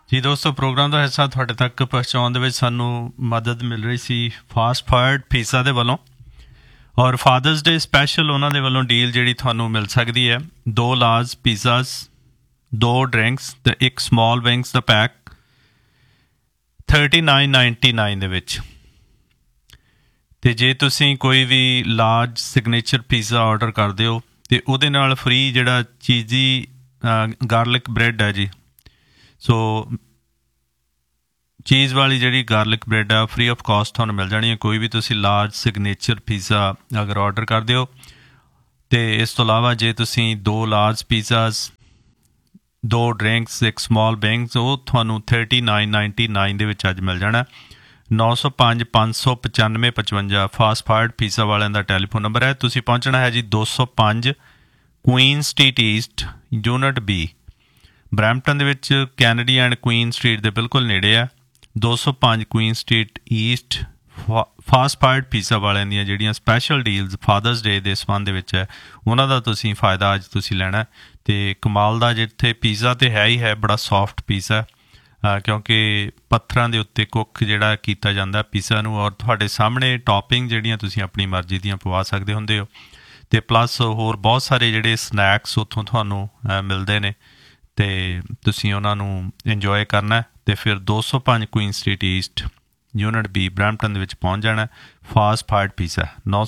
ਜੀ ਦੋਸਤੋ, ਪ੍ਰੋਗਰਾਮ ਦਾ ਹਿੱਸਾ ਤੁਹਾਡੇ ਤੱਕ ਪਹੁੰਚਾਉਣ ਦੇ ਵਿੱਚ ਸਾਨੂੰ ਮਦਦ ਮਿਲ ਰਹੀ ਸੀ ਫਾਸਟ ਫੂਡ ਪੀਜ਼ਾ ਦੇ ਵੱਲੋਂ। ਔਰ ਫਾਦਰਸ ਡੇ ਸਪੈਸ਼ਲ ਉਹਨਾਂ ਦੇ ਵੱਲੋਂ ਡੀਲ ਜਿਹੜੀ ਤੁਹਾਨੂੰ ਮਿਲ ਸਕਦੀ ਹੈ, 2 ਲਾਰਜ ਪੀਜ਼ਾਸ, 2 ਡਰਿੰਕਸ ਅਤੇ 1 ਸਮੋਲ ਵਿੰਗਸ ਦਾ ਪੈਕ, $39.99 ਦੇ ਵਿੱਚ। ਅਤੇ ਜੇ ਤੁਸੀਂ ਕੋਈ ਵੀ ਲਾਰਜ ਸਿਗਨੇਚਰ ਪੀਜ਼ਾ ਔਡਰ ਕਰਦੇ ਹੋ ਅਤੇ ਉਹਦੇ ਨਾਲ ਫਰੀ ਜਿਹੜਾ ਚੀਜ਼ੀ ਗਾਰਲਿਕ ਬ੍ਰੈਡ ਹੈ ਜੀ, ਸੋ ਚੀਜ਼ ਵਾਲੀ ਜਿਹੜੀ ਗਾਰਲਿਕ ਬ੍ਰੈਡ ਆ ਫਰੀ ਆਫ ਕਾਸਟ ਤੁਹਾਨੂੰ ਮਿਲ ਜਾਣੀ ਹੈ ਕੋਈ ਵੀ ਤੁਸੀਂ ਲਾਰਜ ਸਿਗਨੇਚਰ ਪੀਜ਼ਾ ਅਗਰ ਔਡਰ ਕਰਦੇ ਹੋ। ਅਤੇ ਇਸ ਤੋਂ ਇਲਾਵਾ ਜੇ ਤੁਸੀਂ 2 large pizzas, 2 drinks, 1 small wings, ਉਹ ਤੁਹਾਨੂੰ $39.99 ਦੇ ਵਿੱਚ ਅੱਜ ਮਿਲ ਜਾਣਾ। 905-595-55 ਫਾਸਟ ਫੂਡ ਪੀਜ਼ਾ ਵਾਲਿਆਂ ਦਾ ਟੈਲੀਫੋਨ ਨੰਬਰ ਹੈ। ਤੁਸੀਂ ਪਹੁੰਚਣਾ ਹੈ ਜੀ 205 Queen street East, unit B, Brampton ਦੇ ਵਿੱਚ ਕੈਨੇਡੀ ਐਂਡ ਕੁਈਨ ਸਟਰੀਟ ਦੇ ਬਿਲਕੁਲ ਨੇੜੇ ਹੈ। 205 Queen street East. Fast food pizza ਵਾਲਿਆਂ ਦੀਆਂ ਜਿਹੜੀਆਂ ਸਪੈਸ਼ਲ ਡੀਲਸ ਫਾਦਰਸ ਡੇ ਦੇ ਸੰਬੰਧ ਦੇ ਵਿੱਚ ਹੈ, ਉਹਨਾਂ ਦਾ ਤੁਸੀਂ ਫਾਇਦਾ ਅੱਜ ਤੁਸੀਂ ਲੈਣਾ। ਅਤੇ ਕਮਾਲ ਦਾ ਜਿੱਥੇ ਪੀਜ਼ਾ ਤਾਂ ਹੈ ਹੀ ਹੈ, ਬੜਾ ਸੌਫਟ ਪੀਜ਼ਾ, ਕਿਉਂਕਿ ਪੱਥਰਾਂ ਦੇ ਉੱਤੇ ਕੁੱਕ ਜਿਹੜਾ ਕੀਤਾ ਜਾਂਦਾ ਪੀਜ਼ਾ ਨੂੰ, ਔਰ ਤੁਹਾਡੇ ਸਾਹਮਣੇ ਟੌਪਿੰਗ ਜਿਹੜੀਆਂ ਤੁਸੀਂ ਆਪਣੀ ਮਰਜ਼ੀ ਦੀਆਂ ਪਵਾ ਸਕਦੇ ਹੁੰਦੇ ਹੋ। ਅਤੇ ਪਲੱਸ ਹੋਰ ਬਹੁਤ ਸਾਰੇ ਜਿਹੜੇ ਸਨੈਕਸ ਉੱਥੋਂ ਤੁਹਾਨੂੰ ਮਿਲਦੇ ਨੇ ਅਤੇ ਤੁਸੀਂ ਉਹਨਾਂ ਨੂੰ ਇੰਜੋਏ ਕਰਨਾ। ਅਤੇ ਫਿਰ 205 Queen street East, unit B, Brampton ਦੇ ਵਿੱਚ ਪਹੁੰਚ ਜਾਣਾ। ਫਾਸਟ ਫੂਡ ਪੀਜ਼ਾ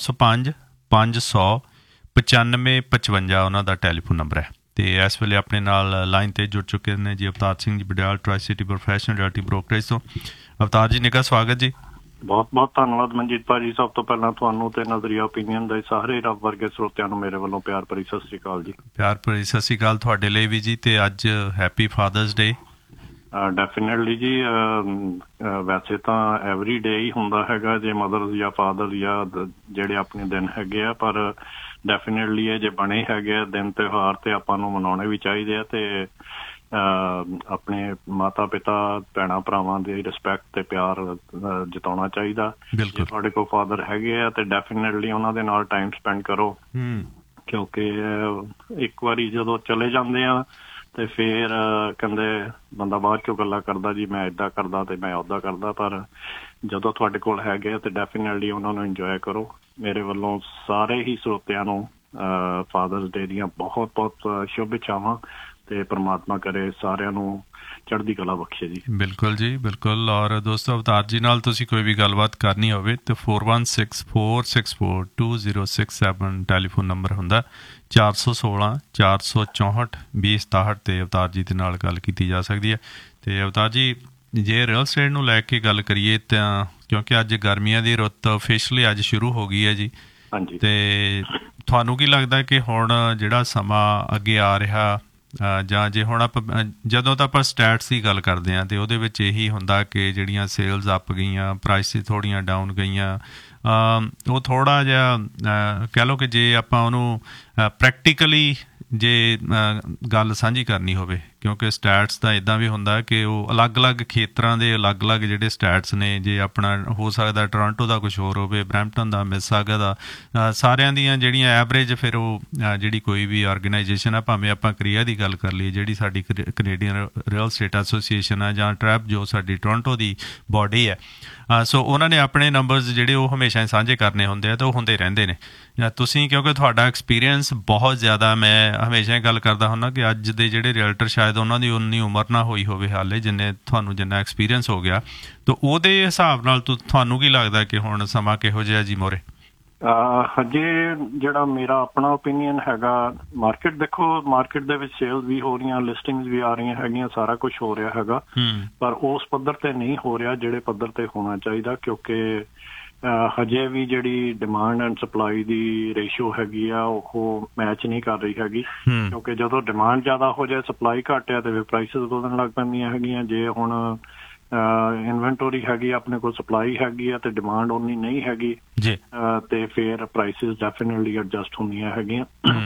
905-500-9555 ਉਹਨਾਂ ਦਾ ਟੈਲੀਫੋਨ ਨੰਬਰ ਹੈ। ਅਤੇ ਇਸ ਵੇਲੇ ਆਪਣੇ ਨਾਲ ਲਾਈਨ 'ਤੇ ਜੁੜ ਚੁੱਕੇ ਨੇ ਜੀ Avtar Singh ji Badial, tri city professional reality brokerage ਤੋਂ। ਅਵਤਾਰ ਜੀ, ਨਿੱਘਾ ਸਵਾਗਤ ਜੀ। ਬਹੁਤ ਬਹੁਤ ਧੰਨਵਾਦ ਮਨਜੀਤ ਭਾਜੀ। ਸਭ ਤੋਂ ਪਹਿਲਾਂ ਤੁਹਾਨੂੰ ਤੇ ਨਜ਼ਰੀਆ ਓਪੀਨੀਅਨ ਦੇ ਸਾਰੇ ਰੱਬ ਵਰਗੇ ਸਰੋਤਿਆਂ ਨੂੰ ਮੇਰੇ ਵੱਲੋਂ ਪਿਆਰ ਭਰੀ ਸਤਿ ਸ਼੍ਰੀ ਅਕਾਲ ਜੀ। ਪਿਆਰ ਭਰੀ ਸਤਿ ਸ਼੍ਰੀ ਅਕਾਲ ਤੁਹਾਡੇ ਲਈ ਵੀ ਜੀ। ਅਤੇ ਅੱਜ ਹੈਪੀ ਫਾਦਰਸ ਡੇ। ਡੈਫੀਨੇਟਲੀ ਜੀ, ਵੈਸੇ ਤਾਂ ਐਵਰੀ ਡੇ ਹੀ ਹੁੰਦਾ ਹੈਗਾ ਜੇ ਮਦਰਸ ਜਾਂ ਫਾਦਰ ਜਾਂ ਜਿਹੜੇ ਆਪਣੇ ਦਿਨ ਹੈਗੇ ਆ, ਪਰ ਡੈਫੀਨੇਟਲੀ ਇਹ ਜੇ ਬਣੇ ਹੈਗੇ ਆ ਦਿਨ ਤਿਉਹਾਰ ਤੇ ਆਪਾਂ ਨੂੰ ਮਨਾਉਣੇ ਵੀ ਚਾਹੀਦੇ ਆ। ਤੇ ਆਪਣੇ ਮਾਤਾ ਪਿਤਾ, ਭੈਣਾਂ ਭਰਾਵਾਂ ਦੀ ਰਿਸਪੈਕਟ ਤੇ ਪਿਆਰ ਜਤਾਉਣਾ ਚਾਹੀਦਾ। ਜੇ ਤੁਹਾਡੇ ਕੋਲ ਫਾਦਰ ਹੈਗੇ ਆ ਤੇ ਡੈਫੀਨੇਟਲੀ ਉਹਨਾਂ ਦੇ ਨਾਲ ਟਾਈਮ ਸਪੈਂਡ ਕਰੋ, ਕਿਉਂਕਿ ਇੱਕ ਵਾਰੀ ਜਦੋਂ ਚਲੇ ਜਾਂਦੇ ਆ ਤੇ ਫਿਰ ਕਹਿੰਦੇ ਬੰਦਾ ਬਾਅਦ ਚੋਂ ਗੱਲਾਂ ਕਰਦਾ ਜੀ ਮੈਂ ਏਦਾਂ ਕਰਦਾ ਤੇ ਮੈਂ ਉੱਦਾਂ ਕਰਦਾ, ਪਰ ਜਦੋਂ ਤੁਹਾਡੇ ਕੋਲ ਹੈਗੇ ਤੇ ਡੈਫੀਨੇਟਲੀ ਉਹਨਾਂ ਨੂੰ ਇੰਜੋਏ ਕਰੋ। ਮੇਰੇ ਵੱਲੋਂ ਸਾਰੇ ਹੀ ਸਰੋਤਿਆਂ ਨੂੰ ਫਾਦਰਸ ਡੇ ਦੀਆਂ ਬਹੁਤ ਬਹੁਤ ਸ਼ੁਭ ਇੱਛਾਵਾਂ, ਤੇ ਪਰਮਾਤਮਾ ਕਰੇ ਸਾਰਿਆਂ ਨੂੰ ਚੜ੍ਹਦੀ ਕਲਾ ਬਖਸ਼ੇ ਜੀ। ਬਿਲਕੁਲ ਜੀ, ਬਿਲਕੁਲ। ਔਰ ਦੋਸਤੋ, ਅਵਤਾਰ ਜੀ ਨਾਲ ਤੁਸੀਂ ਕੋਈ ਵੀ ਗੱਲਬਾਤ ਕਰਨੀ ਹੋਵੇ ਤਾਂ 4164642067 ਟੈਲੀਫੋਨ ਨੰਬਰ ਹੁੰਦਾ। 416-464-2067 'ਤੇ ਅਵਤਾਰ ਜੀ ਦੇ ਨਾਲ ਗੱਲ ਕੀਤੀ ਜਾ ਸਕਦੀ ਹੈ। ਅਤੇ ਅਵਤਾਰ ਜੀ, ਜੇ ਰੀਅਲ ਸਟੇਟ ਨੂੰ ਲੈ ਕੇ ਗੱਲ ਕਰੀਏ ਤਾਂ ਕਿਉਂਕਿ ਅੱਜ ਗਰਮੀਆਂ ਦੀ ਰੁੱਤ ਅਫੀਸ਼ਲੀ ਅੱਜ ਸ਼ੁਰੂ ਹੋ ਗਈ ਹੈ ਜੀ। ਹਾਂਜੀ। ਅਤੇ ਤੁਹਾਨੂੰ ਕੀ ਲੱਗਦਾ ਕਿ ਹੁਣ ਜਿਹੜਾ ਸਮਾਂ ਅੱਗੇ ਆ ਰਿਹਾ, ਜਾਂ ਜੇ ਹੁਣ ਆਪਾਂ ਜਦੋਂ ਤਾਂ ਆਪਾਂ ਸਟੈਟਸ ਦੀ ਗੱਲ ਕਰਦੇ ਹਾਂ ਅਤੇ ਉਹਦੇ ਵਿੱਚ ਇਹੀ ਹੁੰਦਾ ਕਿ ਜਿਹੜੀਆਂ ਸੇਲਸ ਅੱਪ ਗਈਆਂ, ਪ੍ਰਾਈਸਿਸ ਥੋੜ੍ਹੀਆਂ ਡਾਊਨ ਗਈਆਂ, ਉਹ ਥੋੜ੍ਹਾ ਜਿਹਾ ਕਹਿ ਲਓ ਕਿ ਜੇ ਆਪਾਂ ਉਹਨੂੰ ਪ੍ਰੈਕਟੀਕਲੀ ਜੇ ਗੱਲ ਸਾਂਝੀ ਕਰਨੀ ਹੋਵੇ, ਕਿਉਂਕਿ ਸਟੈਟਸ ਤਾਂ ਇੱਦਾਂ ਵੀ ਹੁੰਦਾ ਕਿ ਉਹ ਅਲੱਗ-ਅਲੱਗ ਖੇਤਰਾਂ ਦੇ ਅਲੱਗ-ਅਲੱਗ ਜਿਹੜੇ ਸਟੈਟਸ ਨੇ, ਜੇ ਆਪਣਾ ਹੋ ਸਕਦਾ ਟੋਰਾਂਟੋ ਦਾ ਕੁਛ ਹੋਰ ਹੋਵੇ, ਬਰੈਂਪਟਨ ਦਾ, ਮਿਸਿਸਾਗਾ ਦਾ, ਸਾਰਿਆਂ ਦੀਆਂ ਜਿਹੜੀਆਂ ਐਵਰੇਜ ਫਿਰ ਉਹ ਜਿਹੜੀ ਕੋਈ ਵੀ ਔਰਗੇਨਾਈਜੇਸ਼ਨ ਆ, ਭਾਵੇਂ ਆਪਾਂ ਕਰੀਆ ਦੀ ਗੱਲ ਕਰ ਲਈਏ, ਜਿਹੜੀ ਸਾਡੀ ਕੈਨੇਡੀਅਨ ਰੀਅਲ ਸਟੇਟ ਐਸੋਸੀਏਸ਼ਨ ਆ, ਜਾਂ ਟਰੈਪ ਜੋ ਸਾਡੀ ਟੋਰਾਂਟੋ ਦੀ ਬੋਡੀ ਹੈ, ਸੋ ਉਹਨਾਂ ਨੇ ਆਪਣੇ ਨੰਬਰਸ ਜਿਹੜੇ ਉਹ ਹਮੇਸ਼ਾ ਸਾਂਝੇ ਕਰਨੇ ਹੁੰਦੇ ਆ ਅਤੇ ਉਹ ਹੁੰਦੇ ਰਹਿੰਦੇ ਨੇ। ਤੁਸੀਂ ਕਿਉਂਕਿ ਤੁਹਾਡਾ ਐਕਸਪੀਰੀਅੰਸ ਬਹੁਤ ਜ਼ਿਆਦਾ, ਮੈਂ ਹਮੇਸ਼ਾ ਇਹ ਗੱਲ ਕਰਦਾ ਹੁੰਦਾ ਕਿ ਅੱਜ ਦੇ ਜਿਹੜੇ ਰੀਅਲਟਰ ਸ਼ਾਇਦ ਉਹਨਾਂ ਦੀ ਉਨੀ ਉਮਰ ਨਾ ਹੋਈ ਹੋਵੇ ਹਾਲੇ ਜਿੰਨਾ ਐਕਸਪੀਰੀਅੰਸ ਹੋ ਗਿਆ, ਤਾਂ ਉਹਦੇ ਹਿਸਾਬ ਨਾਲ ਤੁਹਾਨੂੰ ਕੀ ਲੱਗਦਾ ਕਿ ਹੁਣ ਸਮਾਂ ਕਿਹੋ ਜਿਹਾ ਜੀ ਮੋਰੇ? ਹਜੇ ਜਿਹੜਾ ਮੇਰਾ ਆਪਣਾ ਓਪੀਨੀਅਨ ਹੈਗਾ, ਮਾਰਕੀਟ ਦੇਖੋ, ਮਾਰਕੀਟ ਦੇ ਵਿੱਚ ਸੇਲਸ ਵੀ ਹੋ ਰਹੀਆਂ, ਲਿਸਟਿੰਗਸ ਵੀ ਆ ਰਹੀਆਂ ਹੈਗੀਆਂ, ਸਾਰਾ ਕੁਝ ਹੋ ਰਿਹਾ ਹੈਗਾ, ਪਰ ਉਸ ਪੱਧਰ ਤੇ ਨਹੀਂ ਹੋ ਰਿਹਾ ਜਿਹੜੇ ਪੱਧਰ ਤੇ ਹੋਣਾ ਚਾਹੀਦਾ, ਕਿਉਂਕਿ ਹਜੇ ਵੀ ਜਿਹੜੀ demand and supply the ratio ਹੈਗੀ ਆ ਉਹ ਮੈਚ ਨਹੀਂ ਕਰ ਰਹੀ ਹੈਗੀ, ਕਿਉਂਕਿ ਜਦੋਂ ਡਿਮਾਂਡ ਜ਼ਿਆਦਾ ਹੋ ਜਾਏ, ਸਪਲਾਈ ਘੱਟ ਆ ਤੇ ਫਿਰ ਪ੍ਰਾਈਸਿਸ ਵਧਣ ਲੱਗ ਪੈਂਦੀਆਂ ਹੈਗੀਆਂ। ਜੇ ਹੁਣ ਇਨਵੈਂਟੋਰੀ ਹੈਗੀ, ਆਪਣੇ ਕੋਲ ਸਪਲਾਈ ਹੈਗੀ ਆ ਤੇ ਡਿਮਾਂਡ ਓਨੀ ਨਹੀਂ ਹੈਗੀ, ਤੇ ਫਿਰ ਪ੍ਰਾਈਸਿਸ ਡੈਫੀਨੇਟਲੀ ਐਡਜਸਟ ਹੁੰਦੀਆਂ ਹੈਗੀਆਂ।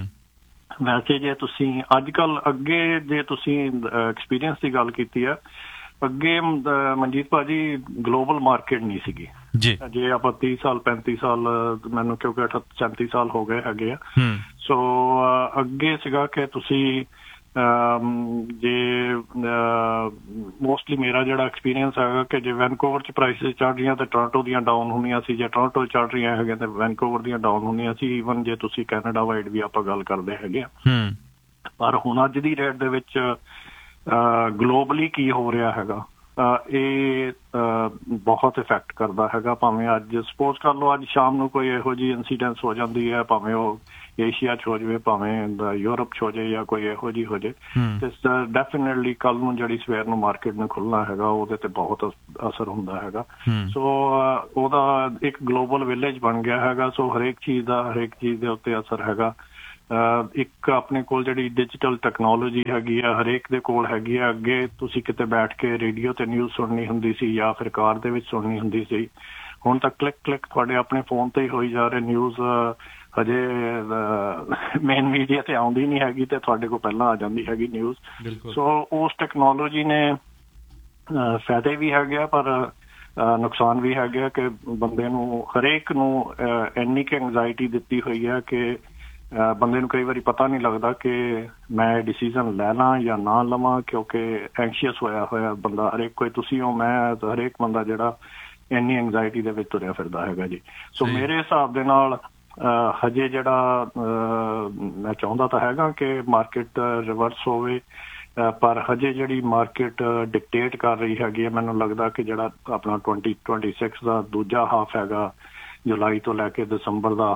ਵੈਸੇ ਜੇ ਤੁਸੀਂ ਅੱਜ ਕੱਲ੍ਹ ਅੱਗੇ ਜੇ ਤੁਸੀਂ ਐਕਸਪੀਰੀਅੰਸ ਦੀ ਗੱਲ ਕੀਤੀ ਆ, ਅੱਗੇ ਮਨਜੀਤ ਭਾਜੀ ਗਲੋਬਲ ਮਾਰਕੀਟ ਨਹੀਂ ਸੀਗੀ। ਜੇ ਆਪਾਂ 30 ਸਾਲ 35 ਸਾਲ, ਮੈਨੂੰ ਕਿਉਂਕਿ 37 ਸਾਲ ਹੋ ਗਏ ਹੈਗੇ ਆ, ਸੋ ਅੱਗੇ ਸੀਗਾ ਕਿ ਤੁਸੀਂ ਜੇ ਮੋਸਟ ਮੋਸਟਲੀ ਮੇਰਾ ਜਿਹੜਾ ਐਕਸਪੀਰੀਅੰਸ ਹੈਗਾ ਕਿ ਜੇ ਵੈਨਕੂਵਰ 'ਚ ਪ੍ਰਾਈਸਿਸ ਚੜ੍ਹ ਰਹੀਆਂ ਤੇ ਟੋਰਾਂਟੋ ਦੀਆਂ ਡਾਊਨ ਹੁੰਦੀਆਂ ਸੀ, ਜੇ ਟੋਰਾਂਟੋ ਚੜ੍ਹ ਰਹੀਆਂ ਹੈਗੀਆਂ ਤੇ ਵੈਨਕੂਵਰ ਦੀਆਂ ਡਾਊਨ ਹੁੰਦੀਆਂ ਸੀ। ਈਵਨ ਜੇ ਤੁਸੀਂ ਕੈਨੇਡਾ ਵਾਈਡ ਵੀ ਆਪਾਂ ਗੱਲ ਕਰਦੇ ਹੈਗੇ ਆ। ਪਰ ਹੁਣ ਅੱਜ ਦੀ ਰੇਟ ਦੇ ਵਿੱਚ ਗਲੋਬਲੀ ਕੀ ਹੋ ਰਿਹਾ ਹੈਗਾ, ਇਹ ਬਹੁਤ ਇਫੈਕਟ ਕਰਦਾ ਹੈਗਾ। ਭਾਵੇਂ ਅੱਜ ਸਪੋਜ਼ ਕਰ ਲਓ ਅੱਜ ਸ਼ਾਮ ਨੂੰ ਕੋਈ ਇਹੋ ਜਿਹੀ ਇੰਸੀਡੈਂਸ ਹੋ ਜਾਂਦੀ ਹੈ, ਭਾਵੇਂ ਉਹ ਏਸ਼ੀਆ 'ਚ ਹੋ ਜਾਵੇ, ਭਾਵੇਂ ਯੂਰਪ 'ਚ ਹੋ ਜਾਏ ਜਾਂ ਕੋਈ ਇਹੋ ਜਿਹੀ ਹੋ ਜਾਏ, ਤੇ ਡੈਫੀਨੇਟਲੀ ਕੱਲ ਨੂੰ ਜਿਹੜੀ ਸਵੇਰ ਨੂੰ ਮਾਰਕੀਟ ਨੂੰ ਖੁੱਲ੍ਹਣਾ ਹੈਗਾ ਉਹਦੇ ਤੇ ਬਹੁਤ ਅਸਰ ਹੁੰਦਾ ਹੈਗਾ। ਸੋ ਉਹਦਾ ਇੱਕ ਗਲੋਬਲ ਵਿਲੇਜ ਬਣ ਗਿਆ ਹੈਗਾ। ਸੋ ਹਰੇਕ ਚੀਜ਼ ਦੇ ਉੱਤੇ ਅਸਰ ਹੈਗਾ। ਇੱਕ ਆਪਣੇ ਕੋਲ ਜਿਹੜੀ ਡਿਜੀਟਲ ਟੈਕਨੋਲੋਜੀ ਹੈਗੀ ਆ ਹਰੇਕ ਦੇ ਕੋਲ ਹੈਗੀ ਆ। ਅੱਗੇ ਤੁਸੀਂ ਕਿਤੇ ਬੈਠ ਕੇ ਰੇਡੀਓ ਤੇ ਨਿਊਜ਼ ਸੁਣਨੀ ਹੁੰਦੀ ਸੀ ਜਾਂ ਫਿਰ ਕਾਰ ਦੇ ਵਿੱਚ ਸੁਣਨੀ ਹੁੰਦੀ ਸੀ, ਹੁਣ ਤਾਂ ਕਲਿੱਕ ਤੁਹਾਡੇ ਆਪਣੇ ਫੋਨ ਤੇ ਹੀ ਹੋਈ ਜਾ ਰਹੇ। ਨਿਊਜ਼ ਹਜੇ ਮੇਨ ਮੀਡੀਆ ਤੇ ਆਉਂਦੀ ਨਹੀਂ ਹੈਗੀ ਤੇ ਤੁਹਾਡੇ ਕੋਲ ਪਹਿਲਾਂ ਆ ਜਾਂਦੀ ਹੈਗੀ ਨਿਊਜ਼। ਸੋ ਉਸ ਟੈਕਨੋਲੋਜੀ ਨੇ ਫਾਇਦੇ ਵੀ ਹੈਗੇ ਆ ਪਰ ਨੁਕਸਾਨ ਵੀ ਹੈਗੇ ਕਿ ਬੰਦੇ ਨੂੰ ਹਰੇਕ ਨੂੰ ਇੰਨੀ ਕੁ ਐਂਗਜ਼ਾਇਟੀ ਦਿੱਤੀ ਹੋਈ ਹੈ ਕਿ ਬੰਦੇ ਨੂੰ ਕਈ ਵਾਰੀ ਪਤਾ ਨਹੀਂ ਲੱਗਦਾ ਕਿ ਮੈਂ ਡਿਸੀਜ਼ਨ ਲੈ ਲਾਂ ਜਾਂ ਨਾ ਲਵਾਂ, ਕਿਉਂਕਿ ਐਂਸ਼ੀਅਸ ਹੋਇਆ ਬੰਦਾ ਹਰੇਕ ਕੋਈ, ਤੁਸੀਂ ਹੋ ਮੈਂ, ਹਰੇਕ ਬੰਦਾ ਜਿਹੜਾ ਇੰਨੀ ਐਂਗਜ਼ਾਇਟੀ ਦੇ ਵਿੱਚ ਤੁਰਿਆ ਫਿਰਦਾ ਹੈਗਾ ਜੀ। ਸੋ ਮੇਰੇ ਹਿਸਾਬ ਦੇ ਨਾਲ ਹਜੇ ਜਿਹੜਾ ਮੈਂ ਚਾਹੁੰਦਾ ਤਾਂ ਹੈਗਾ ਕਿ ਮਾਰਕੀਟ ਰਿਵਰਸ ਹੋਵੇ, ਪਰ ਹਜੇ ਜਿਹੜੀ ਮਾਰਕੀਟ ਡਿਕਟੇਟ ਕਰ ਰਹੀ ਹੈਗੀ ਹੈ, ਮੈਨੂੰ ਲੱਗਦਾ ਕਿ ਜਿਹੜਾ ਆਪਣਾ 2026 ਦਾ ਦੂਜਾ ਹਾਫ ਹੈਗਾ, ਜੁਲਾਈ ਤੋਂ ਲੈ ਕੇ ਦਸੰਬਰ ਦਾ,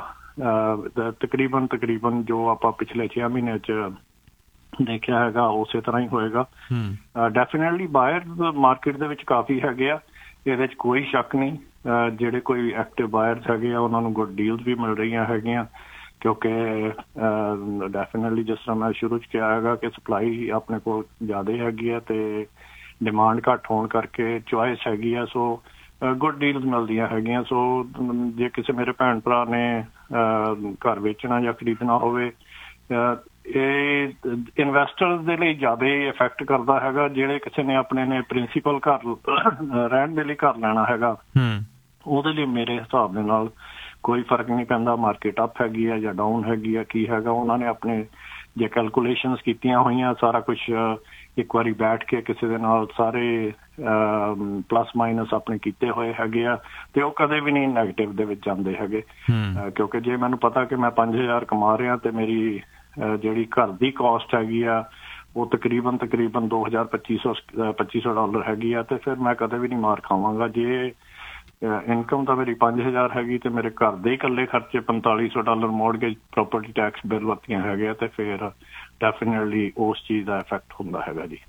ਤਕਰੀਬਨ ਜੋ ਆਪਾਂ ਪਿਛਲੇ 6 ਮਹੀਨਿਆਂ 'ਚ ਦੇਖਿਆ ਹੈਗਾ ਉਸੇ ਤਰ੍ਹਾਂ ਹੀ ਹੋਏਗਾ। ਡੈਫੀਨੇਟਲੀ ਬਾਇਰ ਮਾਰਕੀਟ ਦੇ ਵਿੱਚ ਕਾਫੀ ਹੈਗੇ ਆ, ਇਹਦੇ 'ਚ ਕੋਈ ਸ਼ੱਕ ਨਹੀਂ। ਜਿਹੜੇ ਕੋਈ ਐਕਟਿਵ ਬਾਇਰਸ ਹੈਗੇ ਆ ਉਹਨਾਂ ਨੂੰ ਗੁੱਡ ਡੀਲਸ ਵੀ ਮਿਲ ਰਹੀਆਂ ਹੈਗੀਆਂ, ਕਿਉਂਕਿ ਡੈਫੀਨੇਟਲੀ ਜਿਸ ਤਰ੍ਹਾਂ ਮੈਂ ਸ਼ੁਰੂ 'ਚ ਕਿਹਾ ਹੈਗਾ ਕਿ ਸਪਲਾਈ ਆਪਣੇ ਕੋਲ ਜ਼ਿਆਦਾ ਹੈਗੀ ਆ ਤੇ ਡਿਮਾਂਡ ਘੱਟ ਹੋਣ ਕਰਕੇ ਚੁਆਇਸ ਹੈਗੀ ਆ। ਸੋ ਗੁੱਡ ਡੀਲਸ ਮਿਲਦੀਆਂ ਹੈਗੀਆਂ। ਸੋ ਜੇ ਕਿਸੇ ਮੇਰੇ ਭੈਣ ਭਰਾ ਨੇ ਘਰ ਵੇਚਣਾ ਜਾਂ ਖਰੀਦਣਾ ਹੋਵੇ, ਇਹ ਇਨਵੈਸਟਰਸ ਦੇ ਲਈ ਜ਼ਿਆਦਾ ਇਫੈਕਟ ਕਰਦਾ ਹੈਗਾ। ਜਿਹੜੇ ਕਿਸੇ ਨੇ ਆਪਣੇ ਨੇ ਪ੍ਰਿੰਸੀਪਲ ਘਰ ਰਹਿਣ ਦੇ ਲਈ ਘਰ ਲੈਣਾ ਹੈਗਾ, ਉਹਦੇ ਲਈ ਮੇਰੇ ਹਿਸਾਬ ਦੇ ਨਾਲ ਕੋਈ ਫਰਕ ਨਹੀਂ ਪੈਂਦਾ ਮਾਰਕੀਟ ਅਪ ਹੈਗੀ ਆ ਜਾਂ ਡਾਊਨ ਹੈਗੀ ਆ, ਕੀ ਹੈਗਾ। ਉਹਨਾਂ ਨੇ ਆਪਣੇ ਜੇ ਕੈਲਕੂਲੇਸ਼ਨਸ ਕੀਤੀਆਂ ਹੋਈਆਂ, ਸਾਰਾ ਕੁਛ ਇੱਕ ਵਾਰੀ ਬੈਠ ਕੇ ਕਿਸੇ ਦੇ ਨਾਲ ਸਾਰੇ ਪਲੱਸ ਮਾਈਨਸ ਆਪਣੇ ਕੀਤੇ ਹੋਏ ਹੈਗੇ ਆ, ਤੇ ਉਹ ਕਦੇ ਵੀ ਨਹੀਂ ਨੈਗੇਟਿਵ ਦੇ ਵਿੱਚ ਜਾਂਦੇ ਹੈਗੇ। ਕਿਉਂਕਿ ਜੇ ਮੈਨੂੰ ਪਤਾ ਕਿ ਮੈਂ 5,000 ਕਮਾ ਰਿਹਾ ਤੇ ਮੇਰੀ ਜਿਹੜੀ ਘਰ ਦੀ ਕਾਸਟ ਹੈਗੀ ਆ ਉਹ ਤਕਰੀਬਨ $2,200-$2,500 ਹੈਗੀ ਆ, ਤੇ ਫਿਰ ਮੈਂ ਕਦੇ ਵੀ ਨਹੀਂ ਮਾਰ ਖਾਵਾਂਗਾ। ਜੇ ਇਨਕਮ ਤਾਂ ਮੇਰੀ 5,000 ਹੈਗੀ ਤੇ ਮੇਰੇ ਘਰ ਦੇ ਇਕੱਲੇ ਖਰਚੇ $4,500 ਮੋਰਗੇਜ ਪ੍ਰੋਪਰਟੀ ਟੈਕਸ ਬਿੱਲ ਵਰਤੀਆਂ ਹੈਗੇ ਆ, ਤੇ ਫਿਰ ਡੈਫੀਨੇਟਲੀ ਉਸ ਚੀਜ਼ ਦਾ ਇਫੈਕਟ ਹੁੰਦਾ ਹੈਗਾ ਜੀ।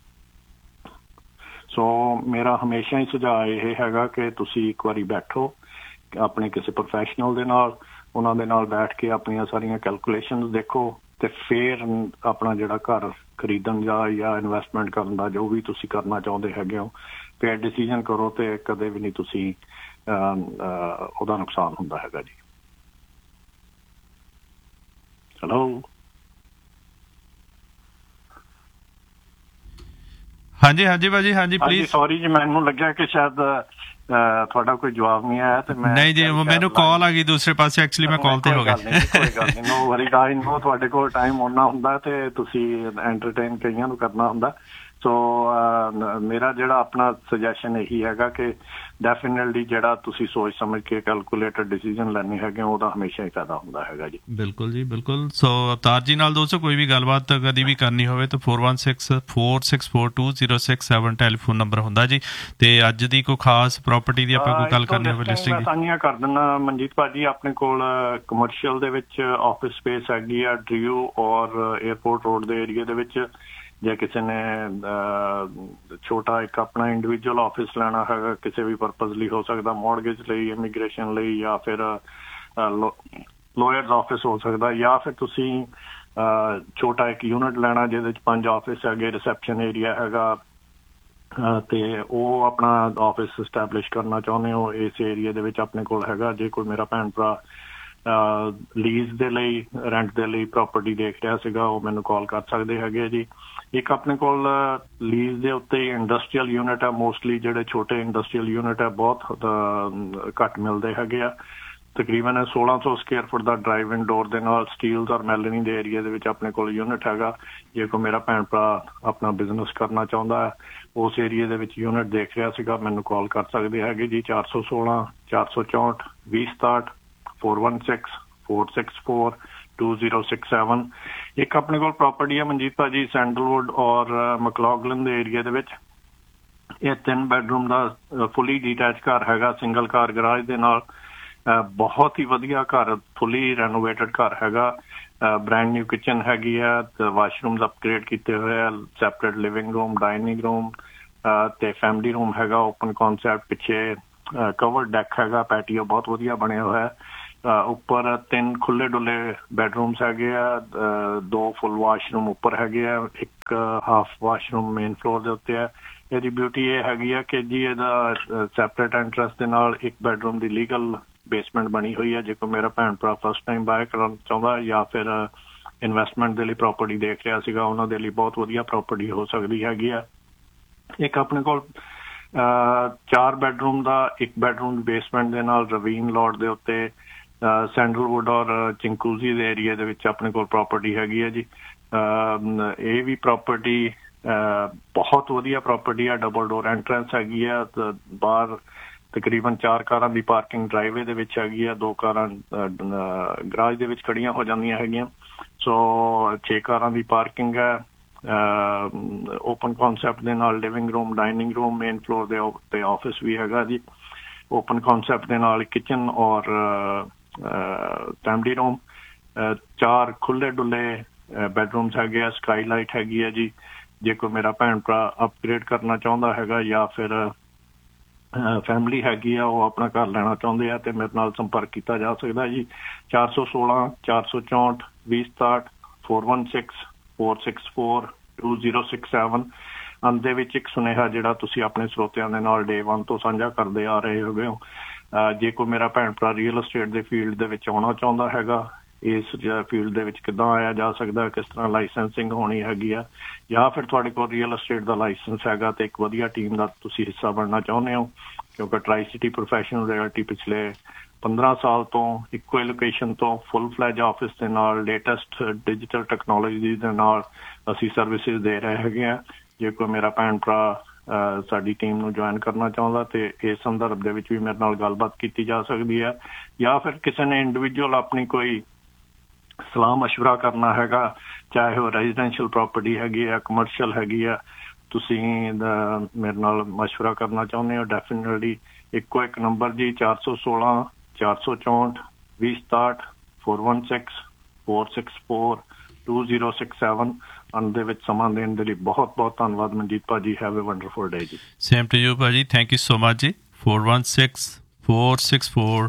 ਸੋ ਮੇਰਾ ਹਮੇਸ਼ਾ ਹੀ ਸੁਝਾਅ ਇਹ ਹੈਗਾ ਕਿ ਤੁਸੀਂ ਇੱਕ ਵਾਰੀ ਬੈਠੋ ਆਪਣੇ ਕਿਸੇ ਪ੍ਰੋਫੈਸ਼ਨਲ ਦੇ ਨਾਲ, ਉਹਨਾਂ ਦੇ ਨਾਲ ਬੈਠ ਕੇ ਆਪਣੀਆਂ ਸਾਰੀਆਂ ਕੈਲਕੂਲੇਸ਼ਨਸ ਦੇਖੋ ਤੇ ਫਿਰ ਆਪਣਾ ਜਿਹੜਾ ਘਰ ਖਰੀਦਣ ਜਾਂ ਇਨਵੈਸਟਮੈਂਟ ਕਰਨ ਦਾ ਜੋ ਵੀ ਤੁਸੀਂ ਕਰਨਾ ਚਾਹੁੰਦੇ ਹੈਗੇ ਹੋ, ਫਿਰ ਡਿਸੀਜ਼ਨ ਕਰੋ ਤੇ ਕਦੇ ਵੀ ਨਹੀਂ ਤੁਸੀਂ ਉਹਦਾ ਨੁਕਸਾਨ ਹੁੰਦਾ ਹੈਗਾ ਜੀ। ਹੈਲੋ, ਹਾਂਜੀ ਭਾਜੀ, ਹਾਂਜੀ ਪਲੀਜ਼। ਸੌਰੀ ਜੀ, ਮੈਨੂੰ ਲੱਗਿਆ ਕਿ ਸ਼ਾਇਦ ਤੁਹਾਡਾ ਕੋਈ ਜਵਾਬ ਨਹੀਂ ਆਇਆ ਤੇ ਮੈਂ ਨਹੀਂ ਜੀ, ਮੈਨੂੰ ਕਾਲ ਆ ਗਈ ਦੂਸਰੇ ਪਾਸੇ, ਐਕਚੁਅਲੀ ਮੈਂ ਕਾਲ ਤੇ ਹੋ ਗਿਆ। ਕੋਈ ਗੱਲ ਨਹੀਂ, ਨੋ ਵਰੀ, ਆਈ ਨੋ ਤੁਹਾਡੇ ਕੋਲ ਟਾਈਮ ਓਨਾ ਹੁੰਦਾ ਤੇ ਤੁਸੀਂ ਐਂਟਰਟੇਨ ਕਈਆਂ ਨੂੰ ਕਰਨਾ ਹੁੰਦਾ। ਸੋ ਮੇਰਾ ਜਿਹੜਾ ਆਪਣਾ ਸੁਜੈਸ਼ਨ ਇਹੀ ਹੈਗਾ ਕਿ ਡੈਫੀਨੇਟਲੀ ਜਿਹੜਾ ਤੁਸੀਂ ਸੋਚ ਸਮਝ ਕੇ ਕੈਲਕੂਲੇਟਡ ਡਿਸੀਜ਼ਨ ਲੈਣੇ ਹੈਗੇ ਉਹਦਾ ਹਮੇਸ਼ਾ ਹੀ ਫਾਇਦਾ ਹੁੰਦਾ ਹੈਗਾ ਜੀ। ਬਿਲਕੁਲ ਜੀ, ਬਿਲਕੁਲ। ਸੋ ਅਵਤਾਰ ਜੀ ਨਾਲ ਦੋਸਤੋ ਕੋਈ ਵੀ ਗੱਲਬਾਤ ਕਦੀ ਵੀ ਕਰਨੀ ਹੋਵੇ ਤਾਂ 4164642067 ਟੈਲੀਫੋਨ ਨੰਬਰ ਹੁੰਦਾ ਜੀ। ਤੇ ਅੱਜ ਦੀ ਕੋਈ ਖਾਸ ਪ੍ਰਾਪਰਟੀ ਦੀ ਆਪਾਂ ਕੋਈ ਗੱਲ ਕਰਨੀ ਹੋਵੇ, ਲਿਸਟਿੰਗ ਦੀ ਸਾਂਝੀਆਂ ਕਰ ਦਿੰਦਾ ਮਨਜੀਤ ਭਾਜੀ। ਆਪਣੇ ਕੋਲ ਕਮਰਸ਼ੀਅਲ ਦੇ ਵਿੱਚ ਆਫਿਸ ਸਪੇਸ ਹੈਗੀ ਆ ਡਰੀਓ ਔਰ ਏਅਰਪੋਰਟ ਰੋਡ ਦੇ ਏਰੀਏ ਦੇ ਵਿੱਚ। ਜੇ ਕਿਸੇ ਨੇ ਛੋਟਾ ਇੱਕ ਆਪਣਾ ਇੰਡੀਵਿਜੂਅਲ ਆਫਿਸ ਲੈਣਾ ਹੈਗਾ ਕਿਸੇ ਵੀ ਪਰਪਜ਼ ਲਈ, ਹੋ ਸਕਦਾ ਮੌਰਗੇਜ ਲਈ, ਇਮੀਗ੍ਰੇਸ਼ਨ ਲਈ, ਜਾਂ ਫਿਰ ਲਾਇਰਸ ਆਫਿਸ ਹੋ ਸਕਦਾ, ਜਾਂ ਫਿਰ ਤੁਸੀਂ ਛੋਟਾ ਇੱਕ ਯੂਨਿਟ ਲੈਣਾ ਜਿਹਦੇ 'ਚ 5 ਆਫਿਸ ਹੈਗੇ, ਰਿਸੈਪਸ਼ਨ ਏਰੀਆ ਹੈਗਾ, ਤੇ ਉਹ ਆਪਣਾ ਆਫਿਸ ਸਟੈਬਲਿਸ਼ ਕਰਨਾ ਚਾਹੁੰਦੇ ਹੋ ਇਸ ਏਰੀਏ ਦੇ ਵਿੱਚ, ਆਪਣੇ ਕੋਲ ਹੈਗਾ। ਜੇ ਕੋਈ ਮੇਰਾ ਭੈਣ ਭਰਾ ਲੀਜ਼ ਦੇ ਲਈ, ਰੈਂਟ ਦੇ ਲਈ ਪ੍ਰਾਪਰਟੀ ਦੇਖ ਰਿਹਾ ਸੀਗਾ, ਉਹ ਮੈਨੂੰ ਕਾਲ ਕਰ ਸਕਦੇ ਹੈਗੇ ਜੀ। ਇੱਕ ਆਪਣੇ ਕੋਲ ਲੀਜ਼ ਦੇ ਉੱਤੇ ਇੰਡਸਟਰੀਅਲ ਯੂਨਿਟ ਹੈ। ਮੋਸਟਲੀ ਜਿਹੜੇ ਛੋਟੇ ਇੰਡਸਟਰੀਅਲ ਯੂਨਿਟ ਹੈ ਬਹੁਤ ਘੱਟ ਮਿਲਦੇ ਹੈਗੇ ਆ, ਤਕਰੀਬਨ 1600 ਸਕੁਅਰ ਫੁੱਟ ਦਾ ਡਰਾਈਵ ਇਨ ਡੋਰ ਦੇ ਨਾਲ ਸਟੀਲਸ ਔਰ ਮੈਲਨੀ ਦੇ ਏਰੀਆ ਦੇ ਵਿੱਚ ਆਪਣੇ ਕੋਲ ਯੂਨਿਟ ਹੈਗਾ। ਜੇ ਕੋਈ ਮੇਰਾ ਭੈਣ ਭਰਾ ਆਪਣਾ ਬਿਜ਼ਨਸ ਕਰਨਾ ਚਾਹੁੰਦਾ ਹੈ, ਉਸ ਏਰੀਏ ਦੇ ਵਿੱਚ ਯੂਨਿਟ ਦੇਖ ਰਿਹਾ ਸੀਗਾ, ਮੈਨੂੰ ਕਾਲ ਕਰ ਸਕਦੇ ਹੈਗੇ ਜੀ 416 464 2067 416 464 2067। ਇੱਕ ਆਪਣੇ ਕੋਲ ਪ੍ਰੋਪਰਟੀ ਹੈ ਮਨਜੀਤ ਭਾਜੀ ਸੈਂਡਲਵੁੱਡ ਔਰ ਮਕਲੌਗਲਨ ਦੇ ਏਰੀਆ ਦੇ ਵਿੱਚ। ਇਹ 3 ਬੈਡਰੂਮ ਦਾ ਫੁੱਲੀ ਡੀਟੈਚ ਘਰ ਹੈਗਾ, ਸਿੰਗਲ ਕਾਰ ਗਰਾਜ ਦੇ ਨਾਲ। ਬਹੁਤ ਹੀ ਵਧੀਆ ਘਰ, ਫੁੱਲੀ ਰੈਨੋਵੇਟਡ ਘਰ ਹੈਗਾ। ਬ੍ਰੈਂਡ ਨਿਊ ਕਿਚਨ ਹੈਗੀ ਆ ਤੇ ਵਾਸ਼ਰੂਮਸ ਅਪਗ੍ਰੇਡ ਕੀਤੇ ਹੋਏ ਆ, separate living room, dining room ਤੇ ਫੈਮਿਲੀ ਰੂਮ ਹੈਗਾ। ਓਪਨ ਕਨਸੈਪਟ, ਪਿੱਛੇ ਕਵਰਡ ਡੈਕ ਹੈਗਾ, ਪੈਟੀਓ ਬਹੁਤ ਵਧੀਆ ਬਣਿਆ ਹੋਇਆ। ਉੱਪਰ 3 ਖੁੱਲੇ ਡੁੱਲੇ ਬੈਡਰੂਮਸ ਹੈਗੇ ਆ, 2 ਫੁੱਲ ਵਾਸ਼ਰੂਮ ਉੱਪਰ ਹੈਗੇ ਆ, 1 ਹਾਫ ਵਾਸ਼ਰੂਮ ਮੇਨ ਫਲੋਰ ਦੇ ਉੱਤੇ ਹੈ। ਇਹਦੀ ਬਿਊਟੀ ਇਹ ਹੈਗੀ ਆ ਕਿ ਜੀ ਇਹਦਾ ਸੈਪਰੇਟ ਐਂਟਰੈਂਸ ਦੇ ਨਾਲ 1 ਬੈਡਰੂਮ ਦੀ ਲੀਗਲ ਬੇਸਮੈਂਟ ਬਣੀ ਹੋਈ ਹੈ। ਜੇ ਕੋਈ ਮੇਰਾ ਭੈਣ ਭਰਾ ਫਸਟ ਟਾਈਮ ਬਾਏ ਕਰਨਾ ਚਾਹੁੰਦਾ ਜਾਂ ਫਿਰ ਇਨਵੈਸਟਮੈਂਟ ਦੇ ਲਈ ਪ੍ਰੋਪਰਟੀ ਦੇਖ ਰਿਹਾ ਸੀਗਾ, ਉਹਨਾਂ ਦੇ ਲਈ ਬਹੁਤ ਵਧੀਆ ਪ੍ਰੋਪਰਟੀ ਹੋ ਸਕਦੀ ਹੈਗੀ ਆ। ਇੱਕ ਆਪਣੇ ਕੋਲ 4 ਬੈਡਰੂਮ ਦਾ 1 ਬੈਡਰੂਮ ਬੇਸਮੈਂਟ ਦੇ ਨਾਲ ਰਵੀਨ ਲੋਟ ਦੇ ਉੱਤੇ ਸੈਂਡਲਵੁੱਡ ਔਰ ਚਿੰਕੂਜ਼ੀ ਦੇ ਏਰੀਆ ਦੇ ਵਿੱਚ ਆਪਣੇ ਕੋਲ ਪ੍ਰੋਪਰਟੀ ਹੈਗੀ ਹੈ ਜੀ। ਇਹ ਵੀ ਪ੍ਰੋਪਰਟੀ ਬਹੁਤ ਵਧੀਆ ਪ੍ਰੋਪਰਟੀ ਆ। ਡਬਲ ਡੋਰ ਐਂਟਰੈਂਸ ਹੈਗੀ ਆ, ਬਾਹਰ ਤਕਰੀਬਨ 4 ਕਾਰਾਂ ਦੀ ਪਾਰਕਿੰਗ ਡਰਾਈਵੇ ਦੇ ਵਿੱਚ ਹੈਗੀ ਆ, 2 ਕਾਰਾਂ ਗਰਾਜ ਦੇ ਵਿੱਚ ਖੜੀਆਂ ਹੋ ਜਾਂਦੀਆਂ ਹੈਗੀਆਂ। ਸੋ 6 ਕਾਰਾਂ ਦੀ ਪਾਰਕਿੰਗ ਹੈ। ਓਪਨ ਕਨਸੈਪਟ ਦੇ ਨਾਲ living room, dining room, main floor ਦੇ ਉੱਤੇ ਆਫਿਸ ਵੀ ਹੈਗਾ ਜੀ। ਓਪਨ ਕਨਸੈਪਟ ਦੇ ਨਾਲ ਕਿਚਨ ਔਰ ਫੈਮਿਲੀ ਰੂਮ, 4 ਖੁੱਲੇ ਡੁੱਲੇ ਬੈਡਰੂਮਸ ਹੈਗੇ ਆ, ਸਕਾਈ ਲਾਈਟ ਹੈਗੀ ਹੈ ਜੀ। ਜੇ ਕੋਈ ਮੇਰਾ ਭੈਣ ਭਰਾ ਅਪਗ੍ਰੇਡ ਕਰਨਾ ਚਾਹੁੰਦਾ ਹੈਗਾ ਜਾਂ ਫਿਰ ਫੈਮਿਲੀ ਹੈਗੀ ਆ, ਉਹ ਆਪਣਾ ਘਰ ਲੈਣਾ ਚਾਹੁੰਦੇ ਆ, ਤੇ ਮੇਰੇ ਨਾਲ ਸੰਪਰਕ ਕੀਤਾ ਜਾ ਸਕਦਾ ਜੀ 416 464 2067 416 464 2067। ਅੰਤ ਦੇ ਵਿੱਚ ਇੱਕ ਸੁਨੇਹਾ ਜਿਹੜਾ ਤੁਸੀਂ ਆਪਣੇ ਸਰੋਤਿਆਂ ਦੇ ਨਾਲ ਡੇ 1 ਤੋਂ ਸਾਂਝਾ ਕਰਦੇ ਆ ਰਹੇ ਹੋਗੇ ਹੋ। ਜੇ ਕੋਈ ਮੇਰਾ ਭੈਣ ਭਰਾ ਰੀਅਲ estate ਦੇ ਫੀਲਡ ਦੇ ਵਿੱਚ ਆਉਣਾ ਚਾਹੁੰਦਾ ਹੈਗਾ, ਇਸ ਫੀਲਡ ਦੇ ਵਿੱਚ ਕਿੱਦਾਂ ਆਇਆ ਜਾ ਸਕਦਾ, ਕਿਸ ਤਰ੍ਹਾਂ ਲਾਇਸੈਂਸਿੰਗ ਹੋਣੀ ਹੈਗੀ ਆ, ਜਾਂ ਫਿਰ ਤੁਹਾਡੇ ਕੋਲ ਰੀਅਲ estate ਦਾ ਲਾਇਸੈਂਸ ਹੈਗਾ ਤੇ ਇੱਕ ਵਧੀਆ ਟੀਮ ਦਾ ਤੁਸੀਂ ਹਿੱਸਾ ਬਣਨਾ ਚਾਹੁੰਦੇ ਹੋ, ਕਿਉਂਕਿ ਟਰਾਈ ਸਿਟੀ ਪ੍ਰੋਫੈਸ਼ਨਲ ਰਿਐਲਟੀ ਪਿਛਲੇ 15 ਸਾਲ ਤੋਂ ਇੱਕੋ ਹੀ ਲੋਕੇਸ਼ਨ ਤੋਂ ਫੁੱਲ ਫਲੈਜ ਆਫਿਸ ਦੇ ਨਾਲ ਲੇਟੈਸਟ ਡਿਜੀਟਲ ਟੈਕਨੋਲੋਜੀ ਦੇ ਨਾਲ ਅਸੀਂ ਸਰਵਿਸਿਜ਼ ਦੇ ਰਹੇ ਹੈਗੇ ਹਾਂ। ਜੇ ਕੋਈ ਮੇਰਾ ਭੈਣ ਭਰਾ ਸਾਡੀ ਟੀਮ ਨੂੰ ਜੁਆਇਨ ਕਰਨਾ ਚਾਹੁੰਦਾ ਤੇ ਇਸ ਸੰਦਰਭ ਦੇ ਵਿੱਚ ਵੀ ਮੇਰੇ ਨਾਲ ਗੱਲਬਾਤ ਕੀਤੀ ਜਾ ਸਕਦੀ ਹੈ, ਜਾਂ ਫਿਰ ਕਿਸੇ ਨੇ ਇੰਡੀਵਿਜੂਅਲ ਆਪਣੀ ਕੋਈ ਸਲਾਹ ਮਸ਼ਵਰਾ ਕਰਨਾ ਹੈਗਾ, ਚਾਹੇ ਉਹ ਰੈਜ਼ੀਡੈਂਸ਼ੀਅਲ ਪ੍ਰੋਪਰਟੀ ਹੈਗੀ ਆ, ਕਮਰਸ਼ੀਅਲ ਹੈਗੀ ਆ, ਤੁਸੀਂ ਮੇਰੇ ਨਾਲ ਮਸ਼ਵਰਾ ਕਰਨਾ ਚਾਹੁੰਦੇ ਹੋ, ਡੈਫੀਨਿਟਲੀ ਇੱਕੋ ਇੱਕ ਨੰਬਰ ਜੀ 416 464 2067 416 464 2067। ਅੰਤ ਦੇ ਵਿੱਚ ਸਮਾਂ ਦੇਣ ਦੇ ਲਈ ਬਹੁਤ ਬਹੁਤ ਧੰਨਵਾਦ ਮਨਜੀਤ ਭਾਜੀ। ਹੈਵ ਅ ਵੰਡਰਫੁਲ ਡੇ ਜੀ। ਸੇਮ ਟੂ ਯੂ ਭਾਜੀ, ਥੈਂਕ ਯੂ ਸੋ ਮਚ ਜੀ। 416 464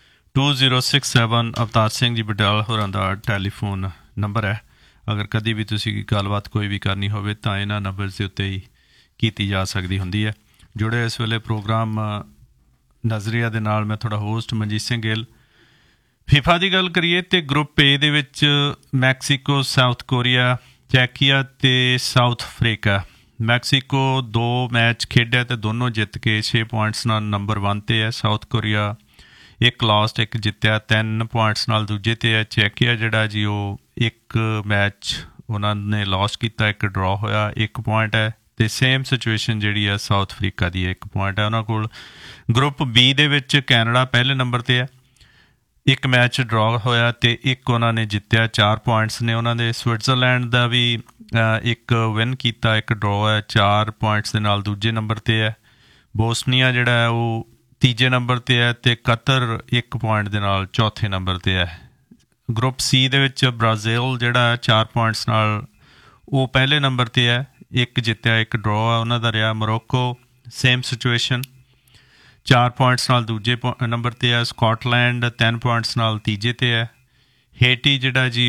2067 ਅਵਤਾਰ ਸਿੰਘ ਜੀ ਬਡਾਲ ਹੋਰਾਂ ਦਾ ਟੈਲੀਫੋਨ ਨੰਬਰ ਹੈ। ਅਗਰ ਕਦੀ ਵੀ ਤੁਸੀਂ ਗੱਲਬਾਤ ਕੋਈ ਵੀ ਕਰਨੀ ਹੋਵੇ ਤਾਂ ਇਹਨਾਂ ਨੰਬਰ ਦੇ ਉੱਤੇ ਹੀ ਕੀਤੀ ਜਾ ਸਕਦੀ ਹੁੰਦੀ ਹੈ। ਜੁੜੇ ਇਸ ਵੇਲੇ ਪ੍ਰੋਗਰਾਮ ਨਜ਼ਰੀਆ ਦੇ ਨਾਲ ਮੈਂ ਤੁਹਾਡਾ ਹੋਸਟ ਮਨਜੀਤ ਸਿੰਘ ਗਿੱਲ। ਫੀਫਾ ਦੀ ਗੱਲ ਕਰੀਏ ਤਾਂ ਗਰੁੱਪ ਏ ਦੇ ਵਿੱਚ ਮੈਕਸੀਕੋ, ਸਾਊਥ ਕੋਰੀਆ, ਚੈਕੀਆ ਅਤੇ ਸਾਊਥ ਅਫਰੀਕਾ। ਮੈਕਸੀਕੋ 2 ਮੈਚ ਖੇਡਿਆ ਅਤੇ ਦੋਨੋਂ ਜਿੱਤ ਕੇ 6 ਪੁਆਇੰਟਸ ਨਾਲ ਨੰਬਰ 1 'ਤੇ ਹੈ। ਸਾਊਥ ਕੋਰੀਆ 1 ਲਾਸਟ 1 ਜਿੱਤਿਆ, 3 ਪੁਆਇੰਟਸ ਨਾਲ ਦੂਜੇ 'ਤੇ ਹੈ। ਚੈਕੀਆ ਜਿਹੜਾ ਜੀ ਉਹ 1 ਮੈਚ ਉਹਨਾਂ ਨੇ ਲਾਸਟ ਕੀਤਾ, 1 ਡਰਾ ਹੋਇਆ, 1 ਪੁਆਇੰਟ ਹੈ। ਅਤੇ ਸੇਮ ਸਿਚੁਏਸ਼ਨ ਜਿਹੜੀ ਹੈ ਸਾਊਥ ਅਫਰੀਕਾ ਦੀ 1 ਪੁਆਇੰਟ ਹੈ ਉਹਨਾਂ ਕੋਲ। ਗਰੁੱਪ ਬੀ ਦੇ ਵਿੱਚ ਕੈਨੇਡਾ ਪਹਿਲੇ ਨੰਬਰ 'ਤੇ ਹੈ, 1 ਮੈਚ ਡਰਾ ਹੋਇਆ ਅਤੇ 1 ਉਹਨਾਂ ਨੇ ਜਿੱਤਿਆ, 4 ਪੁਆਇੰਟਸ ਨੇ ਉਹਨਾਂ ਦੇ। ਸਵਿਟਜ਼ਰਲੈਂਡ ਦਾ ਵੀ 1 ਵਿਨ ਕੀਤਾ, 1 ਡਰਾ ਹੈ, 4 ਪੁਆਇੰਟਸ ਦੇ ਨਾਲ ਦੂਜੇ ਨੰਬਰ 'ਤੇ ਹੈ। ਬੋਸਨੀਆ ਜਿਹੜਾ ਹੈ ਉਹ ਤੀਜੇ ਨੰਬਰ 'ਤੇ ਹੈ ਅਤੇ ਕਤਰ 1 ਪੁਆਇੰਟ ਦੇ ਨਾਲ ਚੌਥੇ ਨੰਬਰ 'ਤੇ ਹੈ। ਗਰੁੱਪ ਸੀ ਦੇ ਵਿੱਚ ਬ੍ਰਾਜ਼ੀਲ ਜਿਹੜਾ 4 ਪੁਆਇੰਟਸ ਨਾਲ ਉਹ ਪਹਿਲੇ ਨੰਬਰ 'ਤੇ ਹੈ, 1 ਜਿੱਤਿਆ, 1 ਡਰਾ ਹੈ ਉਹਨਾਂ ਦਾ ਰਿਹਾ। ਮੋਰੋਕੋ ਸੇਮ ਸਿਚੁਏਸ਼ਨ, 4 ਪੁਆਇੰਟਸ ਨਾਲ ਦੂਜੇ ਨੰਬਰ 'ਤੇ ਹੈ। ਸਕਾਟਲੈਂਡ 3 ਪੁਆਇੰਟਸ ਨਾਲ ਤੀਜੇ 'ਤੇ ਹੈ। ਹੇਟੀ ਜਿਹੜਾ ਜੀ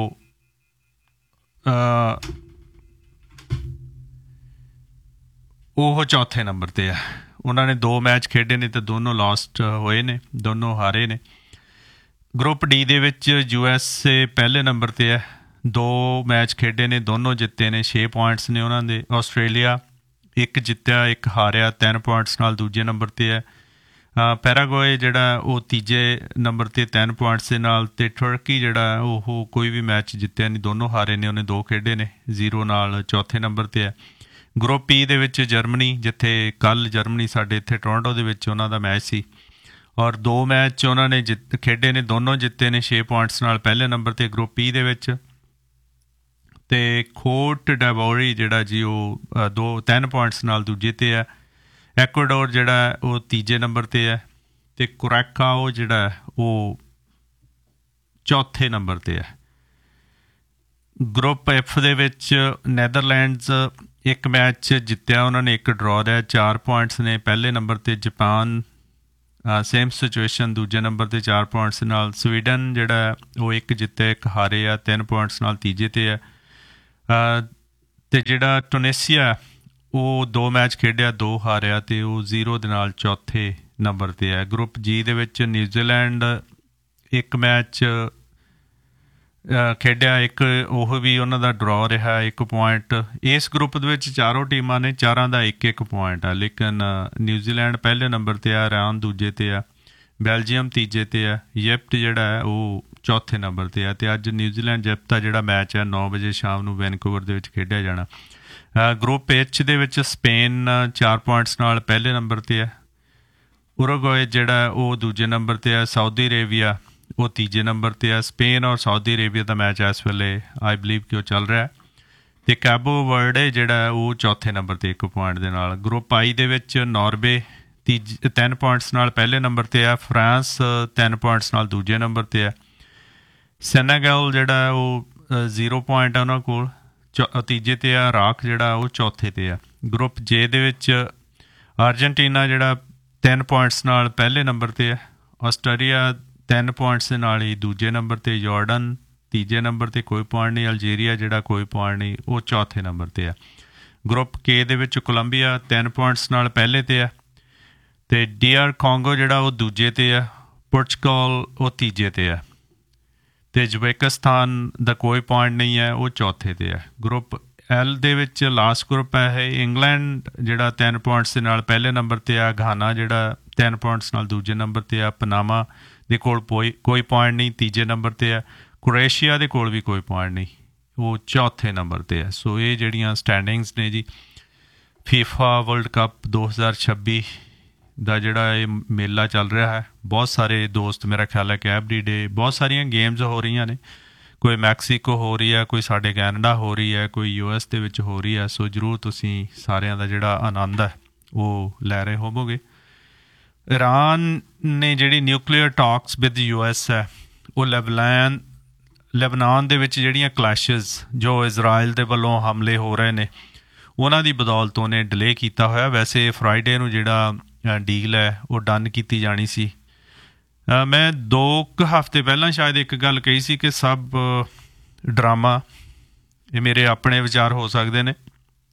ਉਹ ਚੌਥੇ ਨੰਬਰ 'ਤੇ ਹੈ। ਉਹਨਾਂ ਨੇ 2 ਮੈਚ ਖੇਡੇ ਨੇ ਅਤੇ ਦੋਨੋਂ ਲਾਸਟ ਹੋਏ ਨੇ, ਦੋਨੋਂ ਹਾਰੇ ਨੇ। ਗਰੁੱਪ ਡੀ ਦੇ ਵਿੱਚ USA ਪਹਿਲੇ ਨੰਬਰ 'ਤੇ ਹੈ, 2 ਮੈਚ ਖੇਡੇ ਨੇ, ਦੋਨੋਂ ਜਿੱਤੇ ਨੇ, 6 ਪੁਆਇੰਟਸ ਨੇ ਉਹਨਾਂ ਦੇ। ਆਸਟ੍ਰੇਲੀਆ 1 ਜਿੱਤਿਆ, 1 ਹਾਰਿਆ, 3 ਪੁਆਇੰਟਸ ਨਾਲ ਦੂਜੇ ਨੰਬਰ 'ਤੇ ਹੈ। ਪੈਰਾਗੋਏ ਜਿਹੜਾ ਉਹ ਤੀਜੇ ਨੰਬਰ 'ਤੇ 3 ਪੁਆਇੰਟਸ ਦੇ ਨਾਲ, ਅਤੇ ਟਰਕੀ ਜਿਹੜਾ ਉਹ ਕੋਈ ਵੀ ਮੈਚ ਜਿੱਤਿਆ ਨਹੀਂ, ਦੋਨੋਂ ਹਾਰੇ ਨੇ, ਉਹਨੇ 2 ਖੇਡੇ ਨੇ, 0 ਨਾਲ ਚੌਥੇ ਨੰਬਰ 'ਤੇ ਹੈ। ਗਰੁੱਪ ਈ ਦੇ ਵਿੱਚ ਜਰਮਨੀ, ਜਿੱਥੇ ਕੱਲ੍ਹ ਜਰਮਨੀ ਸਾਡੇ ਇੱਥੇ ਟੋਰਾਂਟੋ ਦੇ ਵਿੱਚ ਉਹਨਾਂ ਦਾ ਮੈਚ ਸੀ, ਔਰ 2 ਮੈਚ ਉਹਨਾਂ ਨੇ ਖੇਡੇ ਨੇ, ਦੋਨੋਂ ਜਿੱਤੇ ਨੇ 6 ਪੁਆਇੰਟਸ ਨਾਲ ਪਹਿਲੇ ਨੰਬਰ 'ਤੇ ਗਰੁੱਪ ਈ ਦੇ ਵਿੱਚ। ਅਤੇ ਕੋਟ ਡੈਵੋਰੀ ਜਿਹੜਾ ਜੀ ਉਹ 3 ਪੁਆਇੰਟਸ ਨਾਲ ਦੂਜੇ 'ਤੇ ਹੈ। ਐਕਵਾਡੋਰ ਜਿਹੜਾ ਉਹ ਤੀਜੇ ਨੰਬਰ 'ਤੇ ਹੈ, ਅਤੇ ਕੁਰੈਕਾਓ ਜਿਹੜਾ ਉਹ ਚੌਥੇ ਨੰਬਰ 'ਤੇ ਹੈ। ਗਰੁੱਪ ਐਫ ਦੇ ਵਿੱਚ ਨੈਦਰਲੈਂਡਸ 1 ਮੈਚ ਜਿੱਤਿਆ, ਉਹਨਾਂ ਨੇ 1 ਡਰਾਅ ਲਿਆ, 4 ਪੁਆਇੰਟਸ ਨੇ ਪਹਿਲੇ ਨੰਬਰ 'ਤੇ। ਜਪਾਨ ਸੇਮ ਸਿਚੁਏਸ਼ਨ, ਦੂਜੇ ਨੰਬਰ 'ਤੇ 4 ਪੁਆਇੰਟਸ ਨਾਲ। ਸਵੀਡਨ ਜਿਹੜਾ ਉਹ 1 ਜਿੱਤਿਆ 1 ਹਾਰੇ ਆ, 3 ਪੁਆਇੰਟਸ ਨਾਲ ਤੀਜੇ 'ਤੇ ਹੈ। ਅਤੇ ਜਿਹੜਾ ਟੂਨੀਸੀਆ ਉਹ 2 ਮੈਚ ਖੇਡਿਆ, 2 ਹਾਰਿਆ, ਅਤੇ ਉਹ 0 ਦੇ ਨਾਲ ਚੌਥੇ ਨੰਬਰ 'ਤੇ ਹੈ। ਗਰੁੱਪ ਜੀ ਦੇ ਵਿੱਚ ਨਿਊਜ਼ੀਲੈਂਡ 1 ਮੈਚ ਖੇਡਿਆ, 1 ਉਹ ਵੀ ਉਹਨਾਂ ਦਾ ਡਰਾਅ ਰਿਹਾ, 1 ਪੁਆਇੰਟ। ਇਸ ਗਰੁੱਪ ਦੇ ਵਿੱਚ 4 ਟੀਮਾਂ ਨੇ, 4 ਦਾ 1-1 ਪੁਆਇੰਟ ਆ, ਲੇਕਿਨ ਨਿਊਜ਼ੀਲੈਂਡ ਪਹਿਲੇ ਨੰਬਰ 'ਤੇ ਆ, ਇਰਾਨ ਦੂਜੇ 'ਤੇ ਆ, ਬੈਲਜੀਅਮ ਤੀਜੇ 'ਤੇ ਆ, ਇਜਿਪਟ ਜਿਹੜਾ ਹੈ ਉਹ ਚੌਥੇ ਨੰਬਰ 'ਤੇ ਆ। ਅਤੇ ਅੱਜ ਨਿਊਜ਼ੀਲੈਂਡ ਇਜਿਪਟ ਦਾ ਜਿਹੜਾ ਮੈਚ ਹੈ 9 ਵਜੇ ਸ਼ਾਮ ਨੂੰ ਵੈਨਕੂਵਰ ਦੇ ਵਿੱਚ ਖੇਡਿਆ ਜਾਣਾ। ਗਰੁੱਪ ਐਚ ਦੇ ਵਿੱਚ ਸਪੇਨ 4 ਪੁਆਇੰਟਸ ਨਾਲ ਪਹਿਲੇ ਨੰਬਰ 'ਤੇ ਹੈ। ਉਰੂਗਵੇ ਜਿਹੜਾ ਉਹ ਦੂਜੇ ਨੰਬਰ 'ਤੇ ਹੈ। ਸਾਊਦੀ ਅਰੇਬੀਆ ਉਹ ਤੀਜੇ ਨੰਬਰ 'ਤੇ ਹੈ। ਸਪੇਨ ਔਰ ਸਾਊਦੀ ਅਰੇਬੀਆ ਦਾ ਮੈਚ ਇਸ ਵੇਲੇ ਆਈ ਬਲੀਵ ਕਿ ਉਹ ਚੱਲ ਰਿਹਾ। ਅਤੇ ਕੈਬੋ ਵਰਡੇ ਜਿਹੜਾ ਉਹ ਚੌਥੇ ਨੰਬਰ 'ਤੇ 1 ਪੁਆਇੰਟ ਦੇ ਨਾਲ। ਗਰੁੱਪ ਆਈ ਦੇ ਵਿੱਚ ਨਾਰਵੇ 3 ਪੁਆਇੰਟਸ ਨਾਲ ਪਹਿਲੇ ਨੰਬਰ 'ਤੇ ਹੈ। ਫਰਾਂਸ 3 ਪੁਆਇੰਟਸ ਨਾਲ ਦੂਜੇ ਨੰਬਰ 'ਤੇ ਹੈ। ਸੈਨੇਗਲ ਜਿਹੜਾ ਉਹ 0 ਪੁਆਇੰਟ ਆ ਉਹਨਾਂ ਕੋਲ, ਤੀਜੇ 'ਤੇ ਆ। ਇਰਾਕ ਜਿਹੜਾ ਉਹ ਚੌਥੇ 'ਤੇ ਆ। ਗਰੁੱਪ ਜੇ ਦੇ ਵਿੱਚ ਅਰਜਨਟੀਨਾ ਜਿਹੜਾ 3 ਪੁਆਇੰਟਸ ਨਾਲ ਪਹਿਲੇ ਨੰਬਰ 'ਤੇ ਹੈ। ਆਸਟਰੀਆ 3 ਪੁਆਇੰਟਸ ਦੇ ਨਾਲ ਹੀ ਦੂਜੇ ਨੰਬਰ 'ਤੇ। ਜਾਰਡਨ ਤੀਜੇ ਨੰਬਰ 'ਤੇ, ਕੋਈ ਪੁਆਇੰਟ ਨਹੀਂ। ਅਲਜੀਰੀਆ ਜਿਹੜਾ ਕੋਈ ਪੁਆਇੰਟ ਨਹੀਂ, ਉਹ ਚੌਥੇ ਨੰਬਰ 'ਤੇ ਆ। ਗਰੁੱਪ ਕੇ ਦੇ ਵਿੱਚ ਕੋਲੰਬੀਆ 3 ਪੁਆਇੰਟਸ ਨਾਲ ਪਹਿਲੇ 'ਤੇ ਆ, ਅਤੇ DR ਕੋਂਗੋ ਜਿਹੜਾ ਉਹ ਦੂਜੇ 'ਤੇ ਆ। ਪੁਰਤਗਾਲ ਉਹ ਤੀਜੇ 'ਤੇ ਆ, ਅਤੇ ਉਜ਼ਬੇਕਿਸਤਾਨ ਦਾ ਕੋਈ ਪੁਆਇੰਟ ਨਹੀਂ ਹੈ, ਉਹ ਚੌਥੇ 'ਤੇ ਹੈ। ਗਰੁੱਪ ਐਲ ਦੇ ਵਿੱਚ ਲਾਸਟ ਗਰੁੱਪ ਹੈ ਇਹ। ਇੰਗਲੈਂਡ ਜਿਹੜਾ 3 ਪੁਆਇੰਟਸ ਦੇ ਨਾਲ ਪਹਿਲੇ ਨੰਬਰ 'ਤੇ ਆ। ਘਾਨਾ ਜਿਹੜਾ 3 ਪੁਆਇੰਟਸ ਨਾਲ ਦੂਜੇ ਨੰਬਰ 'ਤੇ ਆ। ਪਨਾਮਾ ਦੇ ਕੋਲ ਕੋਈ ਪੁਆਇੰਟ ਨਹੀਂ, ਤੀਜੇ ਨੰਬਰ 'ਤੇ ਆ। ਕੁਰੇਸ਼ੀਆ ਦੇ ਕੋਲ ਵੀ ਕੋਈ ਪੁਆਇੰਟ ਨਹੀਂ, ਉਹ ਚੌਥੇ ਨੰਬਰ 'ਤੇ ਹੈ। ਸੋ ਇਹ ਜਿਹੜੀਆਂ ਸਟੈਂਡਿੰਗਸ ਨੇ ਜੀ ਫੀਫਾ ਵਰਲਡ ਕੱਪ 2026 ਦਾ ਜਿਹੜਾ ਇਹ ਮੇਲਾ ਚੱਲ ਰਿਹਾ ਹੈ। ਬਹੁਤ ਸਾਰੇ ਦੋਸਤ, ਮੇਰਾ ਖਿਆਲ ਹੈ ਕਿ ਐਵਰੀਡੇ ਬਹੁਤ ਸਾਰੀਆਂ ਗੇਮਸ ਹੋ ਰਹੀਆਂ ਨੇ। ਕੋਈ ਮੈਕਸੀਕੋ ਹੋ ਰਹੀ ਹੈ, ਕੋਈ ਸਾਡੇ ਕੈਨੇਡਾ ਹੋ ਰਹੀ ਹੈ, ਕੋਈ US ਦੇ ਵਿੱਚ ਹੋ ਰਹੀ ਹੈ। ਸੋ ਜ਼ਰੂਰ ਤੁਸੀਂ ਸਾਰਿਆਂ ਦਾ ਜਿਹੜਾ ਆਨੰਦ ਹੈ ਉਹ ਲੈ ਰਹੇ ਹੋਵੋਗੇ। ਇਰਾਨ ਨੇ ਜਿਹੜੀ ਨਿਊਕਲੀਅਰ ਟਾਕਸ ਵਿਦ US ਹੈ, ਉਹ ਲੈਬਨਾਨ ਦੇ ਵਿੱਚ ਜਿਹੜੀਆਂ ਕਲੈਸ਼ਿਸ ਜੋ ਇਜ਼ਰਾਈਲ ਦੇ ਵੱਲੋਂ ਹਮਲੇ ਹੋ ਰਹੇ ਨੇ, ਉਹਨਾਂ ਦੀ ਬਦੌਲਤ ਉਹਨੇ ਡਿਲੇ ਕੀਤਾ ਹੋਇਆ। ਵੈਸੇ ਫਰਾਈਡੇ ਨੂੰ ਜਿਹੜਾ ਡੀਲ ਹੈ ਉਹ ਡਨ ਕੀਤੀ ਜਾਣੀ ਸੀ। ਮੈਂ 2 ਹਫ਼ਤੇ ਪਹਿਲਾਂ ਸ਼ਾਇਦ ਇੱਕ ਗੱਲ ਕਹੀ ਸੀ ਕਿ ਸਭ ਡਰਾਮਾ, ਇਹ ਮੇਰੇ ਆਪਣੇ ਵਿਚਾਰ ਹੋ ਸਕਦੇ ਨੇ,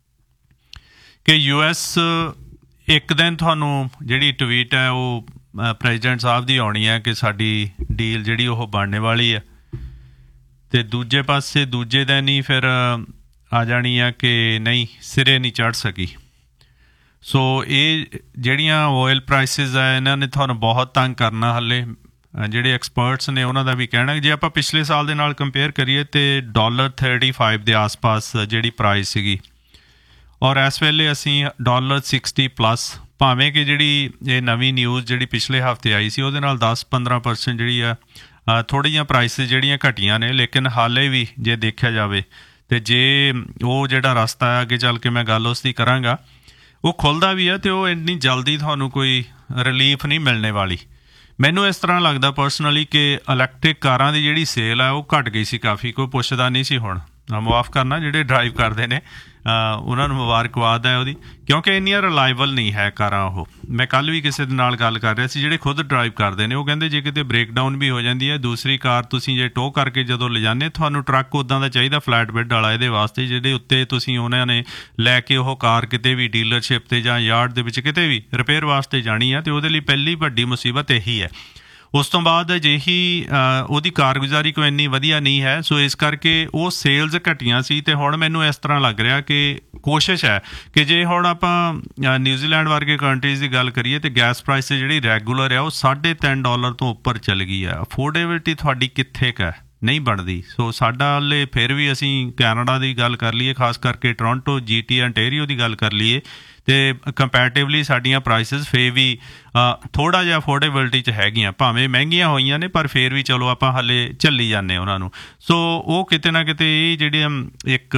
ਕਿ US ਇੱਕ ਦਿਨ ਤੁਹਾਨੂੰ ਜਿਹੜੀ ਟਵੀਟ ਹੈ ਉਹ ਪ੍ਰੈਜ਼ੀਡੈਂਟ ਸਾਹਿਬ ਦੀ ਆਉਣੀ ਹੈ ਕਿ ਸਾਡੀ ਡੀਲ ਜਿਹੜੀ ਉਹ ਬਣਨੇ ਵਾਲੀ ਹੈ, ਅਤੇ ਦੂਜੇ ਪਾਸੇ ਦੂਜੇ ਦਿਨ ਹੀ ਫਿਰ ਆ ਜਾਣੀ ਆ ਕਿ ਨਹੀਂ, ਸਿਰੇ ਨਹੀਂ ਚੜ੍ਹ ਸਕੀ। ਸੋ ਇਹ ਜਿਹੜੀਆਂ ਆਇਲ ਪ੍ਰਾਈਸਿਸ ਆ, ਇਹਨਾਂ ਨੇ ਤੁਹਾਨੂੰ ਬਹੁਤ ਤੰਗ ਕਰਨਾ। ਹਾਲੇ ਜਿਹੜੇ ਐਕਸਪਰਟਸ ਨੇ ਉਹਨਾਂ ਦਾ ਵੀ ਕਹਿਣਾ ਕਿ ਜੇ ਆਪਾਂ ਪਿਛਲੇ ਸਾਲ ਦੇ ਨਾਲ ਕੰਪੇਅਰ ਕਰੀਏ ਤਾਂ $35 ਦੇ ਆਸ-ਪਾਸ ਜਿਹੜੀ ਪ੍ਰਾਈਸ ਸੀਗੀ, ਔਰ ਇਸ ਵੇਲੇ ਅਸੀਂ $60+, ਭਾਵੇਂ ਕਿ ਜਿਹੜੀ ਇਹ ਨਵੀਂ ਨਿਊਜ਼ ਜਿਹੜੀ ਪਿਛਲੇ ਹਫ਼ਤੇ ਆਈ ਸੀ ਉਹਦੇ ਨਾਲ 10-15% ਜਿਹੜੀ ਆ ਥੋੜ੍ਹੀਆਂ ਪ੍ਰਾਈਸਿਸ ਜਿਹੜੀਆਂ ਘਟੀਆਂ ਨੇ। ਲੇਕਿਨ ਹਾਲੇ ਵੀ ਜੇ ਦੇਖਿਆ ਜਾਵੇ ਅਤੇ ਜੇ ਉਹ ਜਿਹੜਾ ਰਸਤਾ ਅੱਗੇ ਚੱਲ ਕੇ ਮੈਂ ਗੱਲ ਉਸ ਦੀ ਕਰਾਂਗਾ, ਉਹ ਖੁੱਲ੍ਹਦਾ ਵੀ ਹੈ ਅਤੇ ਉਹ ਇੰਨੀ ਜਲਦੀ ਤੁਹਾਨੂੰ ਕੋਈ ਰਿਲੀਫ ਨਹੀਂ ਮਿਲਣੇ ਵਾਲੀ। ਮੈਨੂੰ ਇਸ ਤਰ੍ਹਾਂ ਲੱਗਦਾ ਪਰਸਨਲੀ ਕਿ ਇਲੈਕਟ੍ਰਿਕ ਕਾਰਾਂ ਦੀ ਜਿਹੜੀ ਸੇਲ ਹੈ ਉਹ ਘਟ ਗਈ ਸੀ ਕਾਫੀ। ਕੋਈ ਪੁੱਛਦਾ ਨਹੀਂ ਸੀ ਹੁਣ। ਮੁਆਫ ਕਰਨਾ, ਜਿਹੜੇ ਡਰਾਈਵ ਕਰਦੇ ਨੇ ਉਹਨਾਂ ਨੂੰ ਮੁਬਾਰਕਬਾਦ ਹੈ ਉਹਦੀ, ਕਿਉਂਕਿ ਇੰਨੀਆਂ ਰਿਲਾਇਬਲ ਨਹੀਂ ਹੈ ਕਾਰਾਂ ਉਹ। ਮੈਂ ਕੱਲ੍ਹ ਵੀ ਕਿਸੇ ਦੇ ਨਾਲ ਗੱਲ ਕਰ ਰਿਹਾ ਸੀ ਜਿਹੜੇ ਖੁਦ ਡਰਾਈਵ ਕਰਦੇ ਨੇ, ਉਹ ਕਹਿੰਦੇ ਜੇ ਕਿਤੇ ਬ੍ਰੇਕਡਾਊਨ ਵੀ ਹੋ ਜਾਂਦੀ ਹੈ, ਦੂਸਰੀ ਕਾਰ ਤੁਸੀਂ ਜੇ ਟੋ ਕਰਕੇ ਜਦੋਂ ਲਿਜਾਂਦੇ, ਤੁਹਾਨੂੰ ਟਰੱਕ ਉੱਦਾਂ ਦਾ ਚਾਹੀਦਾ ਫਲੈਟ ਬੈੱਡ ਵਾਲਾ ਇਹਦੇ ਵਾਸਤੇ, ਜਿਹੜੇ ਉੱਤੇ ਤੁਸੀਂ ਉਹਨਾਂ ਨੇ ਲੈ ਕੇ ਉਹ ਕਾਰ ਕਿਤੇ ਵੀ ਡੀਲਰਸ਼ਿਪ 'ਤੇ ਜਾਂ ਯਾਰਡ ਦੇ ਵਿੱਚ ਕਿਤੇ ਵੀ ਰਿਪੇਅਰ ਵਾਸਤੇ ਜਾਣੀ ਹੈ, ਅਤੇ ਉਹਦੇ ਲਈ ਪਹਿਲੀ ਵੱਡੀ ਮੁਸੀਬਤ ਇਹੀ ਹੈ। ਉਸ ਤੋਂ ਬਾਅਦ ਅਜਿਹੀ ਉਹਦੀ ਕਾਰਗੁਜ਼ਾਰੀ ਕੋਈ ਇੰਨੀ ਵਧੀਆ ਨਹੀਂ ਹੈ। ਸੋ ਇਸ ਕਰਕੇ ਉਹ ਸੇਲਜ਼ ਘਟੀਆਂ ਸੀ ਅਤੇ ਹੁਣ ਮੈਨੂੰ ਇਸ ਤਰ੍ਹਾਂ ਲੱਗ ਰਿਹਾ ਕਿ ਕੋਸ਼ਿਸ਼ ਹੈ ਕਿ ਜੇ ਹੁਣ ਆਪਾਂ ਨਿਊਜ਼ੀਲੈਂਡ ਵਰਗੇ ਕੰਟਰੀਜ਼ ਦੀ ਗੱਲ ਕਰੀਏ ਤਾਂ ਗੈਸ ਪ੍ਰਾਈਸ ਜਿਹੜੀ ਰੈਗੂਲਰ ਆ ਉਹ $3.5 ਤੋਂ ਉੱਪਰ ਚੱਲ ਗਈ ਹੈ। ਅਫੋਰਡੇਬਿਲਿਟੀ ਤੁਹਾਡੀ ਕਿੱਥੇ ਕੁ ਹੈ, ਨਹੀਂ ਬਣਦੀ। ਸੋ ਸਾਡਾ ਹਾਲੇ ਫਿਰ ਵੀ ਅਸੀਂ ਕੈਨੇਡਾ ਦੀ ਗੱਲ ਕਰ ਲਈਏ, ਖਾਸ ਕਰਕੇ ਟੋਰਾਂਟੋ, GTA, ਅੰਟੇਰੀਓ ਦੀ ਗੱਲ ਕਰ ਲਈਏ ਅਤੇ ਕੰਪੈਰੇਟਿਵਲੀ ਸਾਡੀਆਂ ਪ੍ਰਾਈਸਿਸ ਫੇਰ ਵੀ ਥੋੜ੍ਹਾ ਜਿਹਾ ਅਫੋਰਡੇਬਿਲਿਟੀ 'ਚ ਹੈਗੀਆਂ, ਭਾਵੇਂ ਮਹਿੰਗੀਆਂ ਹੋਈਆਂ ਨੇ ਪਰ ਫਿਰ ਵੀ ਚਲੋ ਆਪਾਂ ਹਾਲੇ ਝੱਲੀ ਜਾਂਦੇ ਉਹਨਾਂ ਨੂੰ। ਸੋ ਉਹ ਕਿਤੇ ਨਾ ਕਿਤੇ ਇਹ ਜਿਹੜੇ ਇੱਕ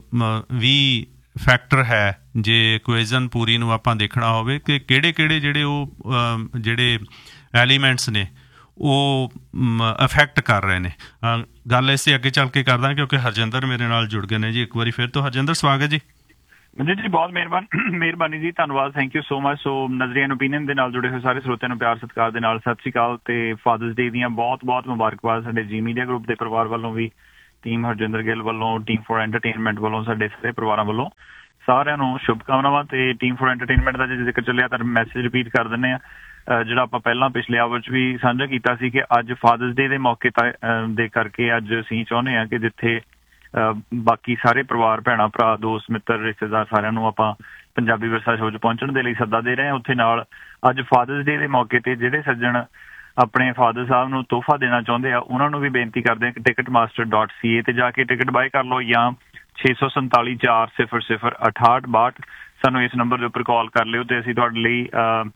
ਵੀ ਫੈਕਟਰ ਹੈ ਜੇ ਇਕੁਏਜ਼ਨ ਪੂਰੀ ਨੂੰ ਆਪਾਂ ਦੇਖਣਾ ਹੋਵੇ ਕਿ ਕਿਹੜੇ ਜਿਹੜੇ ਉਹ ਜਿਹੜੇ ਐਲੀਮੈਂਟਸ ਨੇ ਉਹ ਅਫੈਕਟ ਕਰ ਰਹੇ ਨੇ। ਗੱਲ ਇਸੇ ਅੱਗੇ ਚੱਲ ਕੇ ਕਰਦਾ ਕਿਉਂਕਿ ਹਰਜਿੰਦਰ ਮੇਰੇ ਨਾਲ ਜੁੜ ਗਏ ਨੇ ਜੀ ਇੱਕ ਵਾਰੀ ਫਿਰ ਤੋਂ। ਹਰਜਿੰਦਰ ਸਵਾਗਤ ਜੀ। ਮਨਜੀਤ ਜੀ ਬਹੁਤ ਮਿਹਰਬਾਨੀ ਜੀ, ਧੰਨਵਾਦ, ਥੈਂਕ ਯੂ ਸੋ ਮਚ। ਸੋ ਨਜ਼ਰੀਆ ਓਪੀਨੀਅਨ ਦੇ ਨਾਲ ਜੁੜੇ ਹੋਏ ਸਾਰੇ ਸਰੋਤਿਆਂ ਨੂੰ ਪਿਆਰ ਸਤਿਕਾਰ ਦੇ ਨਾਲ ਸਤਿ ਸ਼੍ਰੀ ਅਕਾਲ ਤੇ ਫਾਦਰਸ ਡੇ ਦੀਆਂ ਬਹੁਤ ਬਹੁਤ ਮੁਬਾਰਕਬਾਦ ਸਾਡੇ ਜੀ ਮੀਡੀਆ ਗਰੁੱਪ ਦੇ ਪਰਿਵਾਰ ਵੱਲੋਂ ਵੀ, ਟੀਮ ਹਰਜਿੰਦਰ ਗਿੱਲ ਵੱਲੋਂ, ਟੀਮ ਫॉर ਐਂਟਰਟੇਨਮੈਂਟ ਵੱਲੋਂ, ਸਾਡੇ ਸਾਰੇ ਪਰਿਵਾਰਾਂ ਵੱਲੋਂ ਸਾਰਿਆਂ ਨੂੰ ਸ਼ੁਭਕਾਮਨਾਵਾਂ। ਤੇ ਟੀਮ ਫॉर ਐਂਟਰਟੇਨਮੈਂਟ ਦਾ ਜੇ ਜ਼ਿਕਰ ਚੱਲਿਆ ਤਾਂ ਮੈਸੇਜ ਰਿਪੀਟ ਕਰ ਦਿੰਦੇ ਆ ਜਿਹੜਾ ਆਪਾਂ ਪਹਿਲਾਂ ਪਿਛਲੇ ਆਵਰ 'ਚ ਵੀ ਸਾਂਝਾ ਕੀਤਾ ਸੀ ਕਿ ਅੱਜ ਫਾਦਰਸ ਡੇ ਦੇ ਮੌਕੇ ਦੇ ਕਰਕੇ ਅੱਜ ਅਸੀਂ ਚਾਹੁੰਦੇ ਹਾਂ ਕਿ ਜਿੱਥੇ ਬਾਕੀ ਸਾਰੇ ਪਰਿਵਾਰ, ਭੈਣਾਂ, ਭਰਾ, ਦੋਸਤ, ਮਿੱਤਰ, ਰਿਸ਼ਤੇਦਾਰ ਸਾਰਿਆਂ ਨੂੰ ਆਪਾਂ ਪੰਜਾਬੀ ਵਿਰਸਾ ਸ਼ੋਅ 'ਚ ਪਹੁੰਚਣ ਦੇ ਲਈ ਸੱਦਾ ਦੇ ਰਹੇ ਹਾਂ, ਉੱਥੇ ਨਾਲ ਅੱਜ ਫਾਦਰਸ ਡੇ ਦੇ ਮੌਕੇ ਤੇ ਜਿਹੜੇ ਸੱਜਣ ਆਪਣੇ ਫਾਦਰ ਸਾਹਿਬ ਨੂੰ ਤੋਹਫਾ ਦੇਣਾ ਚਾਹੁੰਦੇ ਆ ਉਹਨਾਂ ਨੂੰ ਵੀ ਬੇਨਤੀ ਕਰਦੇ ਹਾਂ ਕਿ ticketmaster.ca ਤੇ ਜਾ ਕੇ ਟਿਕਟ ਬਾਏ ਕਰ ਲਓ ਜਾਂ 647 400 6862 ਸਾਨੂੰ ਇਸ ਨੰਬਰ ਦੇ ਉੱਪਰ ਕਾਲ ਕਰ ਲਿਓ ਤੇ ਅਸੀਂ ਤੁਹਾਡੇ ਲਈ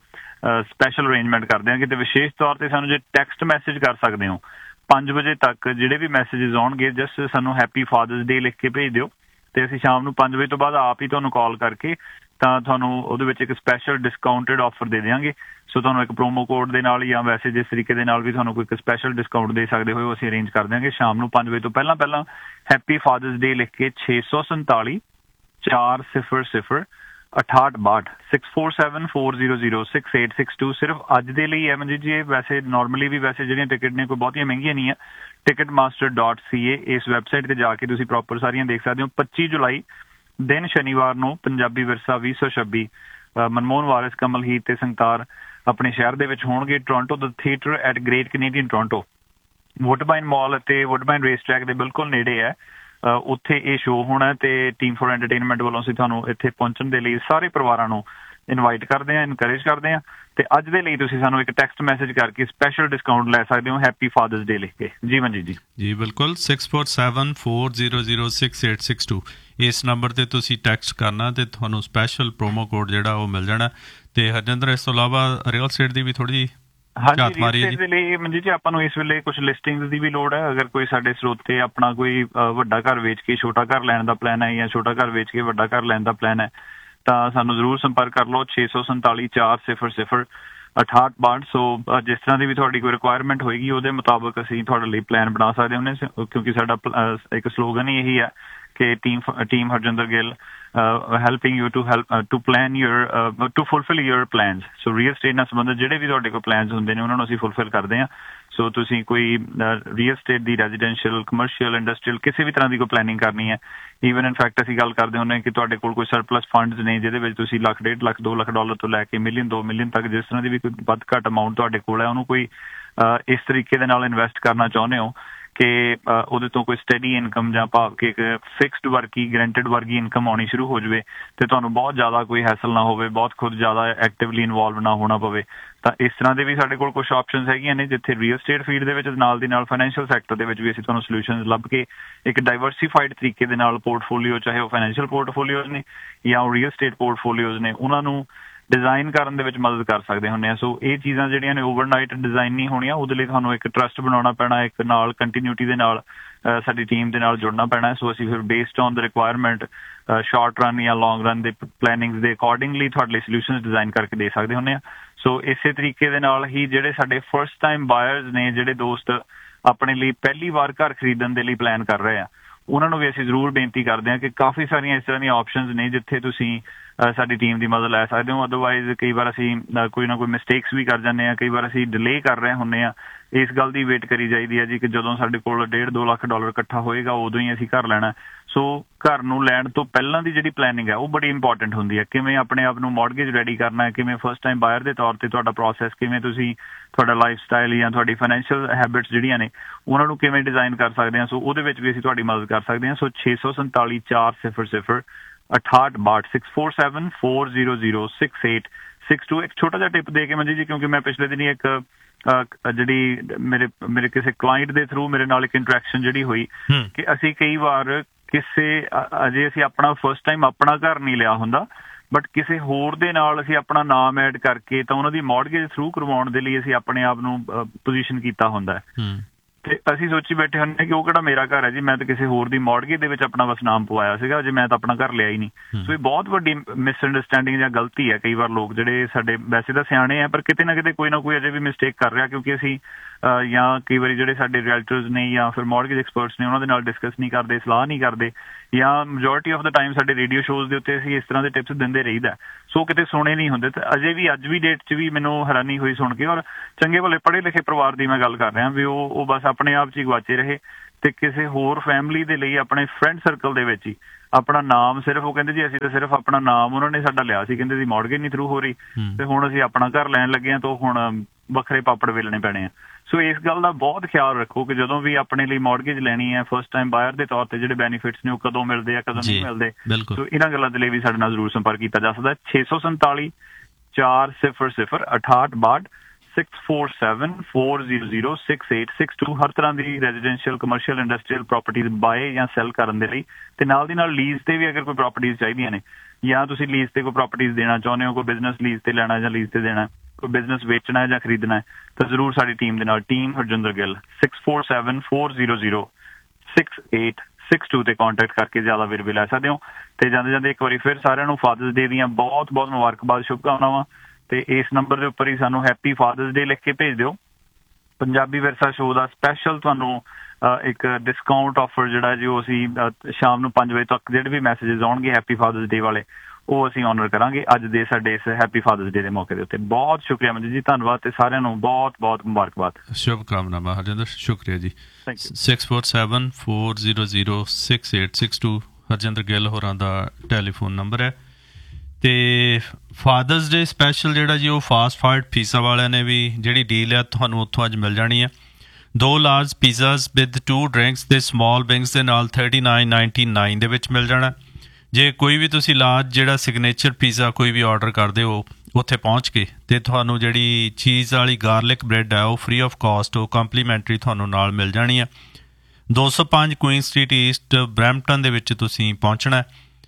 ਸਪੈਸ਼ਲ ਅਰੇਂਜਮੈਂਟ ਕਰਦੇ ਹਾਂ। ਕਿਤੇ ਵਿਸ਼ੇਸ਼ ਤੌਰ ਤੇ ਸਾਨੂੰ ਜੇ ਟੈਕਸਟ ਮੈਸੇਜ ਕਰ ਸਕਦੇ ਹੋ 5 ਵਜੇ ਤੱਕ, ਜਿਹੜੇ ਵੀ ਮੈਸੇਜਿਸ ਆਉਣਗੇ ਜਸਟ ਸਾਨੂੰ ਹੈਪੀ ਫਾਦਰਸ ਡੇ ਲਿਖ ਕੇ ਭੇਜ ਦਿਓ ਤੇ ਅਸੀਂ ਸ਼ਾਮ ਨੂੰ 5 ਵਜੇ ਤੋਂ ਬਾਅਦ ਆਪ ਹੀ ਤੁਹਾਨੂੰ ਕਾਲ ਕਰਕੇ ਤਾਂ ਤੁਹਾਨੂੰ ਉਹਦੇ ਵਿੱਚ ਇੱਕ ਸਪੈਸ਼ਲ ਡਿਸਕਾਊਂਟਡ ਆਫਰ ਦੇ ਦਿਆਂਗੇ। ਸੋ ਤੁਹਾਨੂੰ ਇੱਕ ਪ੍ਰੋਮੋ ਕੋਡ ਦੇ ਨਾਲ ਜਾਂ ਵੈਸੇ ਜਿਸ ਤਰੀਕੇ ਦੇ ਨਾਲ ਵੀ ਤੁਹਾਨੂੰ ਕੋਈ ਇੱਕ ਸਪੈਸ਼ਲ ਡਿਸਕਾਊਂਟ ਦੇ ਸਕਦੇ ਹੋਏ ਅਸੀਂ ਅਰੇਂਜ ਕਰ ਦਿਆਂਗੇ। ਸ਼ਾਮ ਨੂੰ 5 ਵਜੇ ਤੋਂ ਪਹਿਲਾਂ ਹੈਪੀ ਫਾਦਰਸ ਡੇ ਲਿਖ ਕੇ 647 400 6862 6474006862 ਸਿਰਫ ਅੱਜ ਦੇ ਲਈ ਹੈ ਮਨਜੀਤ ਜੀ। ਵੈਸੇ ਨਾਰਮਲੀ ਵੀ ਵੈਸੇ ਜਿਹੜੀਆਂ ਟਿਕਟ ਨੇ ਕੋਈ ਬਹੁਤੀਆਂ ਮਹਿੰਗੀਆਂ ਨਹੀਂ ਹੈ। ticketmaster.ca ਇਸ ਵੈਬਸਾਈਟ ਤੇ ਜਾ ਕੇ ਤੁਸੀਂ ਪ੍ਰੋਪਰ ਸਾਰੀਆਂ ਦੇਖ ਸਕਦੇ ਹੋ। 25 ਜੁਲਾਈ ਦਿਨ ਸ਼ਨੀਵਾਰ ਨੂੰ ਪੰਜਾਬੀ ਵਿਰਸਾ 2026 ਮਨਮੋਹਨ ਵਾਰਿਸ, ਕਮਲ ਹੀਤ ਤੇ ਸੰਗਤਾਰ ਆਪਣੇ ਸ਼ਹਿਰ ਦੇ ਵਿੱਚ ਹੋਣਗੇ। Toronto the theatre at great Canadian Toronto, ਵੁੱਡਬਾਈਨ ਮਾਲ ਅਤੇ ਵੁੱਡਬਾਈਨ ਰੇਸ ਟਰੈਕ ਦੇ ਬਿਲਕੁਲ ਨੇੜੇ ਹੈ। ਉੱਥੇ ਇਹ ਸ਼ੋਅ ਹੋਣਾ ਤੇ ਟੀਮ ਫॉर ਐਂਟਰਟੇਨਮੈਂਟ ਵੱਲੋਂ ਅਸੀਂ ਤੁਹਾਨੂੰ ਇੱਥੇ ਪਹੁੰਚਣ ਦੇ ਲਈ ਸਾਰੇ ਪਰਿਵਾਰਾਂ ਨੂੰ ਇਨਵਾਈਟ ਕਰਦੇ ਹਾਂ, ਇਨਕਰੇਜ ਕਰਦੇ ਹਾਂ। ਤੇ ਅੱਜ ਦੇ ਲਈ ਤੁਸੀਂ ਸਾਨੂੰ ਇੱਕ ਟੈਕਸਟ ਮੈਸੇਜ ਕਰਕੇ ਸਪੈਸ਼ਲ ਡਿਸਕਾਊਂਟ ਲੈ ਸਕਦੇ ਹੋ ਹੈਪੀ ਫਾਦਰਸ ਡੇ ਲਿਖ ਕੇ। ਜੀ ਮਨਜੀਤ ਜੀ ਬਿਲਕੁਲ 6474006862 ਇਸ ਨੰਬਰ ਤੇ ਤੁਸੀਂ ਟੈਕਸਟ ਕਰਨਾ ਤੇ ਤੁਹਾਨੂੰ ਸਪੈਸ਼ਲ ਪ੍ਰੋਮੋ ਕੋਡ ਜਿਹੜਾ ਉਹ ਮਿਲ ਜਾਣਾ। ਤੇ ਹਰਜਿੰਦਰ ਇਸ ਤੋਂ ਇਲਾਵਾ ਰੀਅਲ ਸਟੇਟ ਦੀ ਵੀ ਥੋੜੀ ਹਾਂਜੀ, ਰੀਅਲ ਸਟੇਟ ਦੇ ਲਈ ਮਨਜੀਤ ਜੀ ਆਪਾਂ ਨੂੰ ਇਸ ਵੇਲੇ ਕੁਝ ਲਿਸਟਿੰਗਸ ਦੀ ਵੀ ਲੋੜ ਹੈ। ਅਗਰ ਕੋਈ ਸਾਡੇ ਸਰੋਤੇ ਆਪਣਾ ਕੋਈ ਵੱਡਾ ਘਰ ਵੇਚ ਕੇ ਛੋਟਾ ਘਰ ਲੈਣ ਦਾ ਪਲਾਨ ਹੈ ਜਾਂ ਛੋਟਾ ਘਰ ਵੇਚ ਕੇ ਵੱਡਾ ਘਰ ਲੈਣ ਦਾ ਪਲਾਨ ਹੈ ਤਾਂ ਸਾਨੂੰ ਜ਼ਰੂਰ ਸੰਪਰਕ ਕਰ ਲਓ 647 400 6862। ਸੋ ਜਿਸ ਤਰ੍ਹਾਂ ਦੀ ਵੀ ਤੁਹਾਡੀ ਕੋਈ ਰਿਕੁਆਇਰਮੈਂਟ ਹੋਏਗੀ ਉਹਦੇ ਮੁਤਾਬਕ ਅਸੀਂ ਤੁਹਾਡੇ ਲਈ ਪਲਾਨ ਬਣਾ ਸਕਦੇ ਹੁੰਦੇ, ਕਿਉਂਕਿ ਸਾਡਾ ਇੱਕ ਸਲੋਗਨ ਹੀ ਇਹੀ ਹੈ ਕਿ team Harjinder Gill helping you to plan your to fulfill your plans। So real estate ਨਾਲ ਸੰਬੰਧਿਤ ਜਿਹੜੇ ਵੀ ਤੁਹਾਡੇ ਕੋਲ ਪਲਾਨਸ ਹੁੰਦੇ ਨੇ ਉਹਨਾਂ ਨੂੰ ਅਸੀਂ ਫੁਲਫਿਲ ਕਰਦੇ ਹਾਂ। ਸੋ ਤੁਸੀਂ ਕੋਈ ਰੀਅਲ ਸਟੇਟ ਦੀ ਰੈਜ਼ੀਡੈਂਸ਼ੀਅਲ, ਕਮਰਸ਼ੀਅਲ, ਇੰਡਸਟਰੀਅਲ ਕਿਸੇ ਵੀ ਤਰ੍ਹਾਂ ਦੀ ਕੋਈ ਪਲੈਨਿੰਗ ਕਰਨੀ ਹੈ, ਈਵਨ ਇਨਫੈਕਟ ਅਸੀਂ ਗੱਲ ਕਰਦੇ ਹੁੰਦੇ ਹਾਂ ਕਿ ਤੁਹਾਡੇ ਕੋਲ ਕੋਈ ਸਰਪਲਸ ਫੰਡਸ ਨੇ ਜਿਹਦੇ ਵਿੱਚ ਤੁਸੀਂ $1, $1.5 ਲੱਖ, $2 ਲੱਖ ਤੋਂ ਲੈ ਕੇ $1 ਮਿਲੀਅਨ, $2 ਮਿਲੀਅਨ ਤੱਕ ਜਿਸ ਤਰ੍ਹਾਂ ਦੀ ਵੀ ਕੋਈ ਵੱਧ ਘੱਟ ਅਮਾਊਂਟ ਤੁਹਾਡੇ ਕੋਲ ਹੈ ਉਹਨੂੰ ਕੋਈ ਇਸ ਤਰੀਕੇ ਦੇ ਨਾਲ ਇਨਵੈਸਟ ਕਰਨਾ ਚਾਹੁੰਦੇ ਹੋ ਕਿ ਉਹਦੇ ਤੋਂ ਕੋਈ ਸਟੈਡੀ ਇਨਕਮ ਜਾਂ ਭਾਵ ਕਿ ਇੱਕ ਫਿਕਸਡ ਵਰਗੀ, ਗਰੰਟਡ ਵਰਗੀ ਇਨਕਮ ਆਉਣੀ ਸ਼ੁਰੂ ਹੋ ਜਾਵੇ ਤੇ ਤੁਹਾਨੂੰ ਬਹੁਤ ਜ਼ਿਆਦਾ ਕੋਈ ਹੈਸਲ ਨਾ ਹੋਵੇ, ਬਹੁਤ ਖੁਦ ਜ਼ਿਆਦਾ ਐਕਟਿਵਲੀ ਇਨਵੋਲਵ ਨਾ ਹੋਣਾ ਪਵੇ, ਤਾਂ ਇਸ ਤਰ੍ਹਾਂ ਦੇ ਵੀ ਸਾਡੇ ਕੋਲ ਕੁਝ ਆਪਸ਼ਨਸ ਹੈਗੀਆਂ ਨੇ ਜਿੱਥੇ ਰੀਅਲ ਸਟੇਟ ਫੀਲਡ ਦੇ ਵਿੱਚ ਨਾਲ ਦੀ ਨਾਲ ਫਾਈਨੈਂਸ਼ੀਅਲ ਸੈਕਟਰ ਦੇ ਵਿੱਚ ਵੀ ਅਸੀਂ ਤੁਹਾਨੂੰ ਸੋਲਿਊਸ਼ਨਸ ਲੱਭ ਕੇ ਇੱਕ ਡਾਈਵਰਸੀਫਾਈਡ ਤਰੀਕੇ ਦੇ ਨਾਲ ਪੋਰਟਫੋਲੀਓ, ਚਾਹੇ ਉਹ ਫਾਈਨੈਂਸ਼ੀਅਲ ਪੋਰਟਫੋਲੀਓਜ਼ ਨੇ ਜਾਂ ਉਹ ਰੀਅਲ ਸਟੇਟ ਪੋਰਟਫੋਲੀਓਜ਼ ਨੇ, ਉਹਨਾਂ ਨੂੰ ਡਿਜ਼ਾਈਨ ਕਰਨ ਦੇ ਵਿੱਚ ਮਦਦ ਕਰ ਸਕਦੇ ਹੁੰਦੇ ਆ। ਸੋ ਇਹ ਚੀਜ਼ਾਂ ਜਿਹੜੀਆਂ ਨੇ ਓਵਰਨਾਈਟ ਡਿਜ਼ਾਈਨ ਨਹੀਂ ਹੋਣੀਆਂ, ਉਹਦੇ ਲਈ ਤੁਹਾਨੂੰ ਇੱਕ ਟਰਸਟ ਬਣਾਉਣਾ ਪੈਣਾ, ਇੱਕ ਨਾਲ ਕੰਟੀਨਿਊਟੀ ਦੇ ਨਾਲ ਸਾਡੀ ਟੀਮ ਦੇ ਨਾਲ ਜੁੜਨਾ ਪੈਣਾ। ਸੋ ਅਸੀਂ ਫਿਰ based on the requirement short run ਜਾਂ ਲੌਂਗ ਰਨ ਦੇ ਪਲੈਨਿੰਗਸ ਦੇ ਅਕੋਰਡਿੰਗਲੀ ਤੁਹਾਡੇ ਲਈ ਸੋਲਿਊਸ਼ਨਸ ਡਿਜ਼ਾਈਨ ਕਰਕੇ ਦੇ ਸਕਦੇ ਹੁੰਦੇ ਆ। ਸੋ ਇਸੇ ਤਰੀਕੇ ਦੇ ਨਾਲ ਹੀ ਜਿਹੜੇ ਸਾਡੇ ਫਸਟ ਟਾਈਮ ਬਾਇਰਸ ਨੇ, ਜਿਹੜੇ ਦੋਸਤ ਆਪਣੇ ਲਈ ਪਹਿਲੀ ਵਾਰ ਘਰ ਖਰੀਦਣ ਦੇ ਲਈ ਪਲਾਨ ਕਰ ਰਹੇ ਆ, ਉਹਨਾਂ ਨੂੰ ਵੀ ਅਸੀਂ ਜ਼ਰੂਰ ਬੇਨਤੀ ਕਰਦੇ ਹਾਂ ਕਿ ਕਾਫੀ ਸਾਰੀਆਂ ਇਸ ਤਰ੍ਹਾਂ ਦੀਆਂ ਆਪਸ਼ਨਸ ਨੇ ਜਿੱਥੇ ਤੁਸੀਂ ਸਾਡੀ ਟੀਮ ਦੀ ਮਦਦ ਲੈ ਸਕਦੇ ਹੋ। ਅਦਰਵਾਈਜ਼ ਕਈ ਵਾਰ ਅਸੀਂ ਕੋਈ ਨਾ ਕੋਈ ਮਿਸਟੇਕਸ ਵੀ ਕਰ ਜਾਂਦੇ ਹਾਂ, ਕਈ ਵਾਰ ਅਸੀਂ ਡਿਲੇ ਕਰ ਰਹੇ ਹੁੰਦੇ ਹਾਂ। ਇਸ ਗੱਲ ਦੀ ਵੇਟ ਕਰੀ ਜਾਈਦੀ ਹੈ ਜੀ ਕਿ ਜਦੋਂ ਸਾਡੇ ਕੋਲ $1.5-2 ਲੱਖ ਇਕੱਠਾ ਹੋਏਗਾ ਉਦੋਂ ਹੀ ਅਸੀਂ ਘਰ ਲੈਣਾ। ਸੋ ਘਰ ਨੂੰ ਲੈਣ ਤੋਂ ਪਹਿਲਾਂ ਦੀ ਜਿਹੜੀ ਪਲੈਨਿੰਗ ਹੈ ਉਹ ਬੜੀ ਇੰਪੋਰਟੈਂਟ ਹੁੰਦੀ ਹੈ। ਕਿਵੇਂ ਆਪਣੇ ਆਪ ਨੂੰ ਮੌਰਗੇਜ ਰੈਡੀ ਕਰਨਾ ਹੈ, ਕਿਵੇਂ ਫਸਟ ਟਾਈਮ ਬਾਇਰ ਦੇ ਤੌਰ ਤੇ ਤੁਹਾਡਾ ਪ੍ਰੋਸੈਸ, ਕਿਵੇਂ ਤੁਸੀਂ ਤੁਹਾਡਾ ਲਾਈਫ ਸਟਾਈਲ ਜਾਂ ਤੁਹਾਡੀ ਫਾਈਨੈਂਸ਼ੀਅਲ ਹੈਬਿਟਸ ਜਿਹੜੀਆਂ ਨੇ ਉਹਨਾਂ ਨੂੰ ਕਿਵੇਂ ਡਿਜ਼ਾਈਨ ਕਰ ਸਕਦੇ ਹਾਂ। ਸੋ ਉਹਦੇ ਵਿੱਚ ਵੀ ਅਸੀਂ ਤੁਹਾਡੀ ਮਦਦ ਕਰ ਸਕਦੇ ਹਾਂ। ਸੋ 647 400 68 62 647 400 6862। ਇੱਕ ਛੋਟਾ ਜਿਹਾ ਟਿਪ ਦੇ ਕੇ ਮਨਜੀਤ ਜੀ, ਕਿਉਂਕਿ ਮੈਂ ਪਿਛਲੇ ਦਿਨੀ ਇੱਕ ਜਿਹੜੀ ਮੇਰੇ ਕਿਸੇ ਕਲਾਇੰਟ ਦੇ ਥਰੂ ਮੇਰੇ ਨਾਲ ਇੱਕ ਇੰਟਰੈਕਸ਼ਨ ਜਿਹੜੀ ਹੋਈ ਕਿ ਅਸੀਂ ਕਈ ਵਾਰ ਅਜੇ ਅਸੀਂ ਆਪਣਾ ਫਸਟ ਟਾਈਮ ਆਪਣਾ ਘਰ ਨਹੀਂ ਲਿਆ ਹੁੰਦਾ, ਬਟ ਕਿਸੇ ਹੋਰ ਦੇ ਨਾਲ ਅਸੀਂ ਆਪਣਾ ਨਾਮ ਐਡ ਕਰਕੇ ਤਾਂ ਉਹਨਾਂ ਦੀ ਮੌਰਗੇਜ ਥਰੂ ਕਰਵਾਉਣ ਦੇ ਲਈ ਅਸੀਂ ਆਪਣੇ ਆਪ ਨੂੰ ਪੋਜੀਸ਼ਨ ਕੀਤਾ ਹੁੰਦਾ ਹੈ। ਤੇ ਅਸੀਂ ਸੋਚੀ ਬੈਠੇ ਹੁੰਦੇ ਕਿ ਉਹ ਕਿਹੜਾ ਮੇਰਾ ਘਰ ਹੈ ਜੀ, ਮੈਂ ਤਾਂ ਕਿਸੇ ਹੋਰ ਦੀ ਮੌਰਗੇਜ ਦੇ ਵਿੱਚ ਆਪਣਾ ਬਸ ਨਾਮ ਪਵਾਇਆ ਸੀਗਾ, ਜੇ ਮੈਂ ਤਾਂ ਆਪਣਾ ਘਰ ਲਿਆ ਹੀ ਨਹੀਂ। ਸੋ ਇਹ ਬਹੁਤ ਵੱਡੀ ਮਿਸਅੰਡਰਸਟੈਂਡਿੰਗ ਜਾਂ ਗਲਤੀ ਹੈ। ਕਈ ਵਾਰ ਲੋਕ ਜਿਹੜੇ ਸਾਡੇ ਵੈਸੇ ਤਾਂ ਸਿਆਣੇ ਆ ਪਰ ਕਿਤੇ ਨਾ ਕਿਤੇ ਕੋਈ ਨਾ ਕੋਈ ਅਜੇ ਵੀ ਮਿਸਟੇਕ ਕਰ ਰਿਹਾ, ਕਿਉਂਕਿ ਅਸੀਂ ਜਾਂ ਕਈ ਵਾਰੀ ਜਿਹੜੇ ਸਾਡੇ ਰੀਅਲਟਰਸ ਨੇ ਜਾਂ ਫਿਰ ਮੌਰਗੇਜ ਐਕਸਪਰਟਸ ਨੇ ਉਹਨਾਂ ਦੇ ਨਾਲ ਡਿਸਕਸ ਨਹੀਂ ਕਰਦੇ, ਸਲਾਹ ਨਹੀਂ ਕਰਦੇ, ਜਾਂ ਮੈਜੋਰਿਟੀ ਆਫ ਦਾ ਟਾਈਮ ਸਾਡੇ ਰੇਡੀਓ ਸ਼ੋਜ਼ ਦੇ ਉੱਤੇ ਅਸੀਂ ਇਸ ਤਰ੍ਹਾਂ ਦੇ ਟਿਪਸ ਦਿੰਦੇ ਰਹੀਦਾ, ਸੋ ਕਿਤੇ ਸੁਣੇ ਨਹੀਂ ਹੁੰਦੇ। ਤੇ ਅਜੇ ਵੀ ਅੱਜ ਵੀ ਡੇਟ 'ਚ ਵੀ ਮੈਨੂੰ ਹੈਰਾਨੀ ਹੋਈ ਸੁਣ ਕੇ। ਔਰ ਚੰਗੇ ਭਲੇ ਪੜ੍ਹੇ ਲਿਖੇ ਪਰਿਵਾਰ ਦੀ ਮੈਂ ਗੱਲ ਕਰ ਰਿਹਾ ਵੀ ਉਹ ਬਸ ਆਪਣੇ ਆਪ 'ਚ ਹੀ ਗਵਾਚੇ ਰਹੇ ਤੇ ਕਿਸੇ ਹੋਰ ਫੈਮਿਲੀ ਦੇ ਲਈ ਆਪਣੇ ਫਰੈਂਡ ਸਰਕਲ ਦੇ ਵਿੱਚ ਹੀ ਆਪਣਾ ਨਾਮ ਸਿਰਫ ਉਹ ਕਹਿੰਦੇ ਜੀ ਅਸੀਂ ਤਾਂ ਸਿਰਫ ਆਪਣਾ ਨਾਮ ਉਹਨਾਂ ਨੇ ਸਾਡਾ ਲਿਆ ਸੀ, ਕਹਿੰਦੇ ਸੀ ਮੌਰਗੇਜ ਨਹੀਂ ਥਰੂ ਹੋ ਰਹੀ ਤੇ ਹੁਣ ਅਸੀਂ ਆਪਣਾ ਘਰ ਲੈਣ ਲੱਗੇ ਹਾਂ ਤਾਂ ਹੁਣ ਵੱਖਰੇ ਪਾਪੜ ਵੇਲਣੇ ਪੈਣੇ ਆ। ਸੋ ਇਸ ਗੱਲ ਦਾ ਬਹੁਤ ਖਿਆਲ ਰੱਖੋ ਕਿ ਜਦੋਂ ਵੀ ਆਪਣੇ ਲਈ ਮੌਰਗੇਜ ਲੈਣੀ ਹੈ ਫਸਟ ਟਾਈਮ ਬਾਇਰ ਦੇ ਤੌਰ ਤੇ ਜਿਹੜੇ ਬੈਨੀਫਿਟਸ ਨੇ ਉਹ ਕਦੋਂ ਮਿਲਦੇ ਆ ਕਦੋਂ ਨਹੀਂ ਮਿਲਦੇ। ਸੋ ਇਹਨਾਂ ਗੱਲਾਂ ਦੇ ਲਈ ਵੀ ਸਾਡੇ ਨਾਲ ਜ਼ਰੂਰ ਸੰਪਰਕ ਕੀਤਾ ਜਾ ਸਕਦਾ। 647 400 6862 647 400 6862। ਹਰ ਤਰ੍ਹਾਂ ਦੀ residential commercial industrial properties bye ਜਾਂ ਸੈਲ ਕਰਨ ਦੇ ਲਈ ਤੇ ਨਾਲ ਦੀ ਨਾਲ ਲੀਜ਼ ਤੇ ਵੀ ਅਗਰ ਕੋਈ ਪ੍ਰਾਪਰਟੀਜ਼ ਚਾਹੀਦੀਆਂ ਨੇ ਜਾਂ ਤੁਸੀਂ ਲੀਜ਼ ਤੇ ਕੋਈ ਪ੍ਰਾਪਰਟੀਜ਼ ਦੇਣਾ ਚਾਹੁੰਦੇ ਹੋ, ਕੋਈ ਬਿਜ਼ਨਸ ਲੀਜ਼ ਤੇ ਲੈਣਾ ਜਾਂ ਲੀਜ਼ ਤੇ ਦੇਣਾ, ਕੋਈ ਬਿਜ਼ਨਸ ਵੇਚਣਾ ਹੈ ਜਾਂ ਖਰੀਦਣਾ ਹੈ, ਤਾਂ ਜ਼ਰੂਰ ਸਾਡੀ ਟੀਮ ਦੇ ਨਾਲ, ਟੀਮ ਹਰਜਿੰਦਰ ਗਿੱਲ 647 400 6862 ਤੇ ਕਾਂਟੈਕਟ ਕਰਕੇ ਜ਼ਿਆਦਾ ਵੇਰਵੇ ਲੈ ਸਕਦੇ ਹੋ। ਤੇ ਜਾਂਦੇ ਜਾਂਦੇ ਇੱਕ ਵਾਰੀ ਫਿਰ ਸਾਰਿਆਂ ਨੂੰ ਫਾਦਰਸ ਡੇ ਦੀਆਂ ਬਹੁਤ ਬਹੁਤ ਮੁਬਾਰਕਬਾਦ, ਸ਼ੁਭਕਾਮਨਾਵਾਂ। ਤੇ ਇਸ ਨੰਬਰ ਦੇ ਉੱਪਰ ਹੀ ਸਾਨੂੰ ਹੈਪੀ ਫਾਦਰਸ ਡੇ ਲਿਖ ਕੇ ਭੇਜ ਦਿਓ। ਪੰਜਾਬੀ ਵਿਰਸਾ ਸ਼ੋਅ ਦਾ ਸਪੈਸ਼ਲ ਤੁਹਾਨੂੰ ਇੱਕ ਡਿਸਕਾਊਂਟ ਆਫਰ ਜਿਹੜਾ ਜੀ ਉਹ ਅਸੀਂ ਸ਼ਾਮ ਨੂੰ 5 ਵਜੇ ਤੱਕ ਜਿਹੜੇ ਵੀ ਮੈਸੇजेस ਆਉਣਗੇ ਹੈਪੀ ਫਾਦਰਸ ਡੇ ਵਾਲੇ ਉਹ ਅਸੀਂ ਆਨਰ ਕਰਾਂਗੇ ਅੱਜ ਦੇ ਸਾਡੇ ਇਸ ਹੈਪੀ ਫਾਦਰਸ ਡੇ ਦੇ ਮੌਕੇ ਦੇ ਉੱਤੇ। ਬਹੁਤ ਸ਼ੁਕਰੀਆ ਮਨਜੀਤ ਜੀ, ਧੰਨਵਾਦ ਤੇ ਸਾਰਿਆਂ ਨੂੰ ਬਹੁਤ ਬਹੁਤ ਮੁਬਾਰਕਬਾਦ। ਸ਼ੁਭਕਾਮਨਾਵਾਂ ਹਰਜਿੰਦਰ, ਸ਼ੁਕਰੀਆ ਜੀ। 647 400 6862 ਹਰਜਿੰਦਰ ਗਿੱਲ ਹੋਰਾਂ ਦਾ ਟੈਲੀਫੋਨ ਨੰਬਰ ਹੈ। ਤੇ ਫਾਦਰਸ ਡੇ ਸਪੈਸ਼ਲ ਜਿਹੜਾ ਜੀ ਉਹ ਫਾਸਟ ਫੂਡ ਪੀਜ਼ਾ ਵਾਲਿਆਂ ਨੇ ਵੀ ਜਿਹੜੀ ਡੀਲ ਹੈ ਤੁਹਾਨੂੰ ਉੱਥੋਂ ਅੱਜ ਮਿਲ ਜਾਣੀ ਹੈ। 2 ਲਾਰਜ ਪੀਜ਼ਾਸ ਵਿਦ 2 ਡਰਿੰਕਸ ਤੇ ਸਮਾਲ ਵਿੰਗਸ ਦੇ ਨਾਲ 39.99 ਦੇ ਵਿੱਚ ਮਿਲ ਜਾਣਾ। ਜੇ ਕੋਈ ਵੀ ਤੁਸੀਂ ਲਾਰਜ ਜਿਹੜਾ ਸਿਗਨੇਚਰ ਪੀਜ਼ਾ ਕੋਈ ਵੀ ਆਰਡਰ ਕਰਦੇ ਹੋ ਉੱਥੇ ਪਹੁੰਚ ਕੇ ਤੇ ਤੁਹਾਨੂੰ ਜਿਹੜੀ ਚੀਜ਼ ਵਾਲੀ ਗਾਰਲਿਕ ਬ੍ਰੈਡ ਹੈ ਉਹ ਫ੍ਰੀ ਆਫ ਕਾਸਟ ਉਹ ਕੰਪਲੀਮੈਂਟਰੀ ਤੁਹਾਨੂੰ ਨਾਲ ਮਿਲ ਜਾਣੀ ਹੈ। 205 ਕੁਈਨ ਸਟਰੀਟ ਈਸਟ ਬਰੈਂਪਟਨ ਦੇ ਵਿੱਚ ਤੁਸੀਂ ਪਹੁੰਚਣਾ।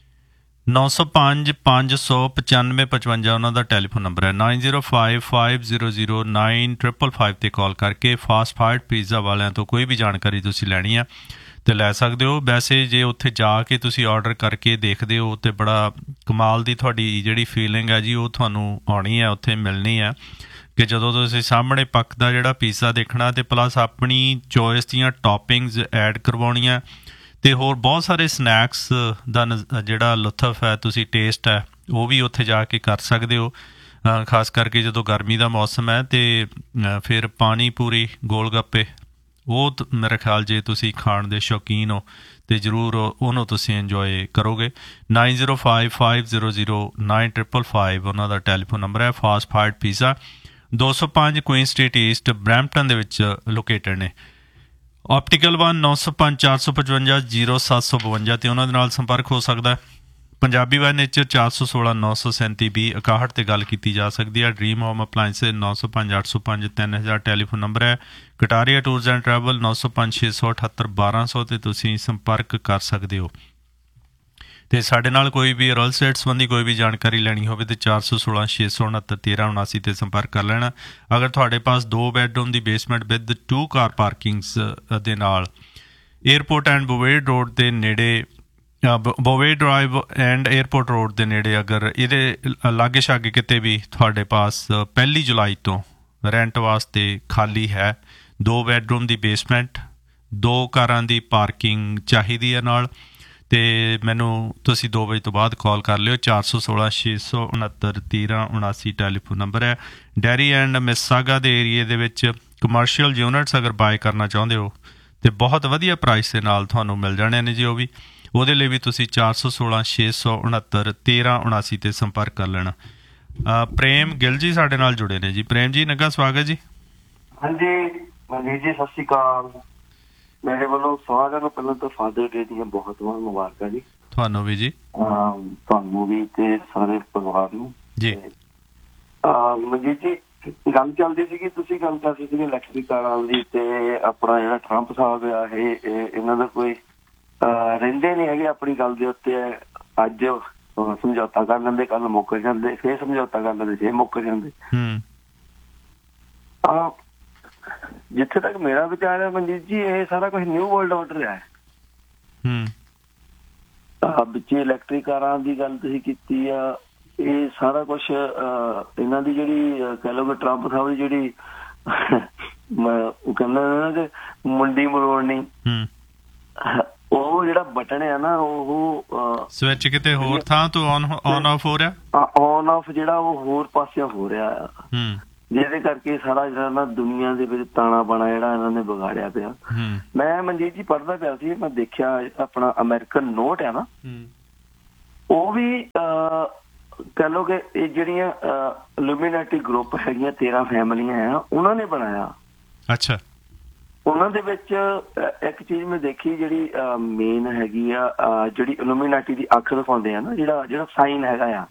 905 595 55 ਉਹਨਾਂ ਦਾ ਟੈਲੀਫੋਨ ਨੰਬਰ ਹੈ। 905 500 9555 ਤੇ ਕਾਲ ਕਰਕੇ ਫਾਸਟ ਫੂਡ ਪੀਜ਼ਾ ਵਾਲਿਆਂ ਤੋਂ ਕੋਈ ਵੀ ਜਾਣਕਾਰੀ ਤੁਸੀਂ ਲੈਣੀ ਆ ਤੇ ਲੈ ਸਕਦੇ ਹੋ। ਵੈਸੇ ਜੇ ਉੱਥੇ ਜਾ ਕੇ ਤੁਸੀਂ ਆਰਡਰ ਕਰਕੇ ਦੇਖਦੇ ਹੋ ਤੇ ਬੜਾ ਕਮਾਲ ਦੀ ਤੁਹਾਡੀ ਜਿਹੜੀ ਫੀਲਿੰਗ ਹੈ ਜੀ ਉਹ ਤੁਹਾਨੂੰ ਆਉਣੀ ਹੈ, ਉੱਥੇ ਮਿਲਣੀ ਹੈ ਕਿ ਜਦੋਂ ਤੁਸੀਂ ਸਾਹਮਣੇ ਪੱਕਦਾ ਜਿਹੜਾ ਪੀਜ਼ਾ ਦੇਖਣਾ ਤੇ ਪਲੱਸ ਆਪਣੀ ਚੋਇਸ ਦੀਆਂ ਟੌਪਿੰਗਸ ਐਡ ਕਰਵਾਉਣੀਆਂ ਤੇ ਹੋਰ ਬਹੁਤ ਸਾਰੇ ਸਨੈਕਸ ਦਾ ਜਿਹੜਾ ਲੁਤਫ ਹੈ ਤੁਸੀਂ ਟੇਸਟ ਹੈ ਉਹ ਵੀ ਉੱਥੇ ਜਾ ਕੇ ਕਰ ਸਕਦੇ ਹੋ। ਖਾਸ ਕਰਕੇ ਜਦੋਂ ਗਰਮੀ ਦਾ ਮੌਸਮ ਹੈ ਤੇ ਫਿਰ ਪਾਣੀ ਪੂਰੀ ਗੋਲ ਗੱਪੇ ਉਹ ਮੇਰੇ ਖਿਆਲ ਜੇ ਤੁਸੀਂ ਖਾਣ ਦੇ ਸ਼ੌਕੀਨ ਹੋ ਤੇ ਜ਼ਰੂਰ ਉਹਨੂੰ ਤੁਸੀਂ ਇੰਜੋਏ ਕਰੋਗੇ। 905 500 9555 ਉਹਨਾਂ ਦਾ ਟੈਲੀਫੋਨ ਨੰਬਰ ਹੈ। Fast food pizza 205 Queen street East Brampton ਦੇ ਵਿੱਚ ਲੋਕੇਟਡ ਨੇ। ਆਪਟੀਕਲ 1 905 455 0752 ਤੇ ਉਹਨਾਂ ਦੇ ਨਾਲ ਸੰਪਰਕ ਹੋ ਸਕਦਾ ਹੈ। ਪੰਜਾਬੀ ਬਾਈ ਨੇਚਰ 416 937 20 61 ਤੇ ਗੱਲ ਕੀਤੀ ਜਾ ਸਕਦੀ ਹੈ। Dream home appliance 905 805 3000 telephone number ਹੈ। ਕਟਾਰੀਆ ਟੂਰਸ ਐਂਡ ਟਰੈਵਲ 905 678 1200 ਤੇ ਤੁਸੀਂ ਸੰਪਰਕ ਕਰ ਸਕਦੇ ਹੋ। ਤੇ ਸਾਡੇ ਨਾਲ ਕੋਈ ਵੀ ਰੀਅਲ ਐਸਟੇਟ ਸੰਬੰਧੀ ਕੋਈ ਵੀ ਜਾਣਕਾਰੀ ਲੈਣੀ ਹੋਵੇ ਤੇ 416 669 1379 ਤੇ ਸੰਪਰਕ ਕਰ ਲੈਣਾ। ਅਗਰ ਤੁਹਾਡੇ ਪਾਸ 2 ਬੈਡਰੂਮ ਦੀ ਬੇਸਮੈਂਟ ਵਿਦ 2 ਕਾਰ ਪਾਰਕਿੰਗਸ ਦੇ ਨਾਲ ਏਅਰਪੋਰਟ ਐਂਡ ਬੋਵੇਡ ਰੋਡ ਦੇ ਨੇੜੇ ਬੋਵੇ ਡਰਾਈਵ ਐਂਡ ਏਅਰਪੋਰਟ ਰੋਡ ਦੇ ਨੇੜੇ ਅਗਰ ਇਹਦੇ ਲਾਗੇ ਛਾਗੇ ਕਿਤੇ ਵੀ ਤੁਹਾਡੇ ਪਾਸ 1 ਜੁਲਾਈ ਤੋਂ ਰੈਂਟ ਵਾਸਤੇ ਖਾਲੀ ਹੈ 2 ਬੈਡਰੂਮ ਦੀ ਬੇਸਮੈਂਟ 2 ਕਾਰਾਂ ਦੀ ਪਾਰਕਿੰਗ ਚਾਹੀਦੀ ਹੈ ਨਾਲ ਤੇ ਮੈਨੂੰ ਤੁਸੀਂ 2 ਵਜੇ ਤੋਂ ਬਾਅਦ ਕਾਲ ਕਰ ਲਿਓ। 416 669 1379 ਟੈਲੀਫੋਨ ਨੰਬਰ ਹੈ। ਡੈਰੀ ਐਂਡ ਮਿਸਾਗਾ ਦੇ ਏਰੀਏ ਦੇ ਵਿੱਚ ਕਮਰਸ਼ੀਅਲ ਯੂਨਿਟਸ ਅਗਰ ਬਾਏ ਕਰਨਾ ਚਾਹੁੰਦੇ ਹੋ ਤੇ ਬਹੁਤ ਵਧੀਆ ਪ੍ਰਾਈਸ ਦੇ ਨਾਲ ਤੁਹਾਨੂੰ ਮਿਲ ਜਾਣੇ ਨੇ ਜੀ ਉਹ ਵੀ। ਉਹਦੇ ਲਈ ਵੀ ਤੁਸੀਂ 416 669 1379 ਤੇ ਸੰਪਰਕ ਕਰ ਲੈਣਾ। ਪ੍ਰੇਮ ਗਿੱਲ ਜੀ ਸਾਡੇ ਨਾਲ ਜੁੜੇ ਨੇ ਜੀ। ਪ੍ਰੇਮ ਜੀ ਨੰਗਾ ਸਵਾਗਤ ਜੀ। ਹਾਂਜੀ ਮਨਜੀਤ ਜੀ, ਸਤਿ ਸ਼੍ਰੀ ਅਕਾਲ। ਮੇਰੇ ਵੱਲੋਂ ਸਾਰਿਆਂ ਨੂੰ ਪਹਿਲਾਂ ਤਾਂ ਫਾਦਰ ਡੇ ਦੀਆਂ ਬਹੁਤ ਬਹੁਤ ਮੁਬਾਰਕਾਂ ਜੀ। ਤੁਹਾਨੂੰ ਵੀ ਜੀ। ਤੁਹਾਨੂੰ ਵੀ ਤੇ ਸਾਰੇ ਪਰਿਵਾਰ ਨੂੰ ਜੀ। ਮਨਜੀਤ ਜੀ, ਗੱਲ ਚੱਲਦੀ ਸੀਗੀ, ਤੁਸੀਂ ਗੱਲ ਕਰਦੇ ਸੀਗੇ ਇਲੈਕਟ੍ਰਿਕ ਕਾਰਾਂ ਦੀ ਤੇ ਆਪਣਾ ਜਿਹੜਾ ਟਰੰਪ ਸਾਹਿਬ ਆ ਇਹਨਾਂ ਦਾ ਕੋਈ ਰਹਿੰਦੇ ਨੀ ਹੈਗੇ ਆਪਣੀ ਗੱਲ ਦੇ ਉੱਤੇ। ਅੱਜ ਸਮਝੌਤਾ ਕਰ ਲੈਂਦੇ, ਕੱਲ ਮੁੱਕ ਜਾਂਦੇ, ਫੇਰ ਸਮਝੌਤਾ ਕਰ ਲੈਂਦੇ, ਫੇਰ ਮੁੱਕ ਜਾਂਦੇ। ਜਿੱਥੇ ਤੱਕ ਮੇਰਾ ਵਿਚਾਰ ਹੈ ਮਨਜੀਤ ਜੀ, ਇਹ ਸਾਰਾ ਕੁਝ ਨਿਊ ਵਰਲਡ ਆਰਡਰ ਹੈ। ਵਿੱਚ ਇਲੈਕਟ੍ਰਿਕ ਕਾਰਾਂ ਦੀ ਗੱਲ ਤੁਸੀਂ ਕੀਤੀ ਆ, ਇਹ ਸਾਰਾ ਕੁਛ ਇਹਨਾਂ ਦੀ ਜਿਹੜੀ ਕਹਿ ਲਓ ਕਿ ਟਰੰਪ ਸਾਹਿਬ ਦੀ ਜਿਹੜੀ ਉਹ ਕਹਿੰਦਾ ਨਾ ਕਿ ਮੁੰਡੀ ਮਰੋੜਨੀ, ਉਹ ਜਿਹੜਾ ਬਟਨ ਆ ਨਾ, ਉਹ ਸਵਿਚ ਕਿਤੇ ਹੋਰ ਥਾਂ ਤੋਂ ਔਨ ਆਫ ਹੋ ਰਿਹਾ, ਔਨ ਆਫ ਜਿਹੜਾ ਉਹ ਹੋਰ ਪਾਸੇ ਹੋ ਰਿਹਾ ਆ, ਜਿਹਦੇ ਕਰਕੇ ਸਾਰਾ ਜਿਹੜਾ ਨਾ ਦੁਨੀਆ ਦੇ ਵਿੱਚ ਤਾਣਾ ਬਾਣਾ ਜਿਹੜਾ ਇਹਨਾਂ ਨੇ ਵਿਗਾੜਿਆ ਪਿਆ। ਮੈਂ ਮਨਜੀਤ ਜੀ ਪੜ੍ਹਦਾ ਪਿਆ ਸੀ, ਮੈਂ ਦੇਖਿਆ ਆਪਣਾ ਅਮਰੀਕਨ ਨੋਟ ਹੈ ਨਾ, ਉਹ ਵੀ ਕਹਿ ਲਓ ਕਿ ਇਹ ਜਿਹੜੀਆਂ ਇਲੂਮੀਨਾਟੀ ਗਰੁੱਪ ਹੈਗੀਆਂ 13 ਫੈਮਲੀਆਂ ਆ, ਉਹਨਾਂ ਨੇ ਬਣਾਇਆ। ਅੱਛਾ। ਉਹਨਾਂ ਦੇ ਵਿੱਚ ਇੱਕ ਚੀਜ਼ ਮੈਂ ਦੇਖੀ ਜਿਹੜੀ ਮੇਨ ਹੈਗੀ ਆ, ਜਿਹੜੀ ਇਲੂਮੀਨਾਟੀ ਦੀ ਅੱਖ ਦਿਖਾਉਂਦੇ ਆ ਨਾ, ਜਿਹੜਾ ਸਾਈਨ ਹੈਗਾ ਆ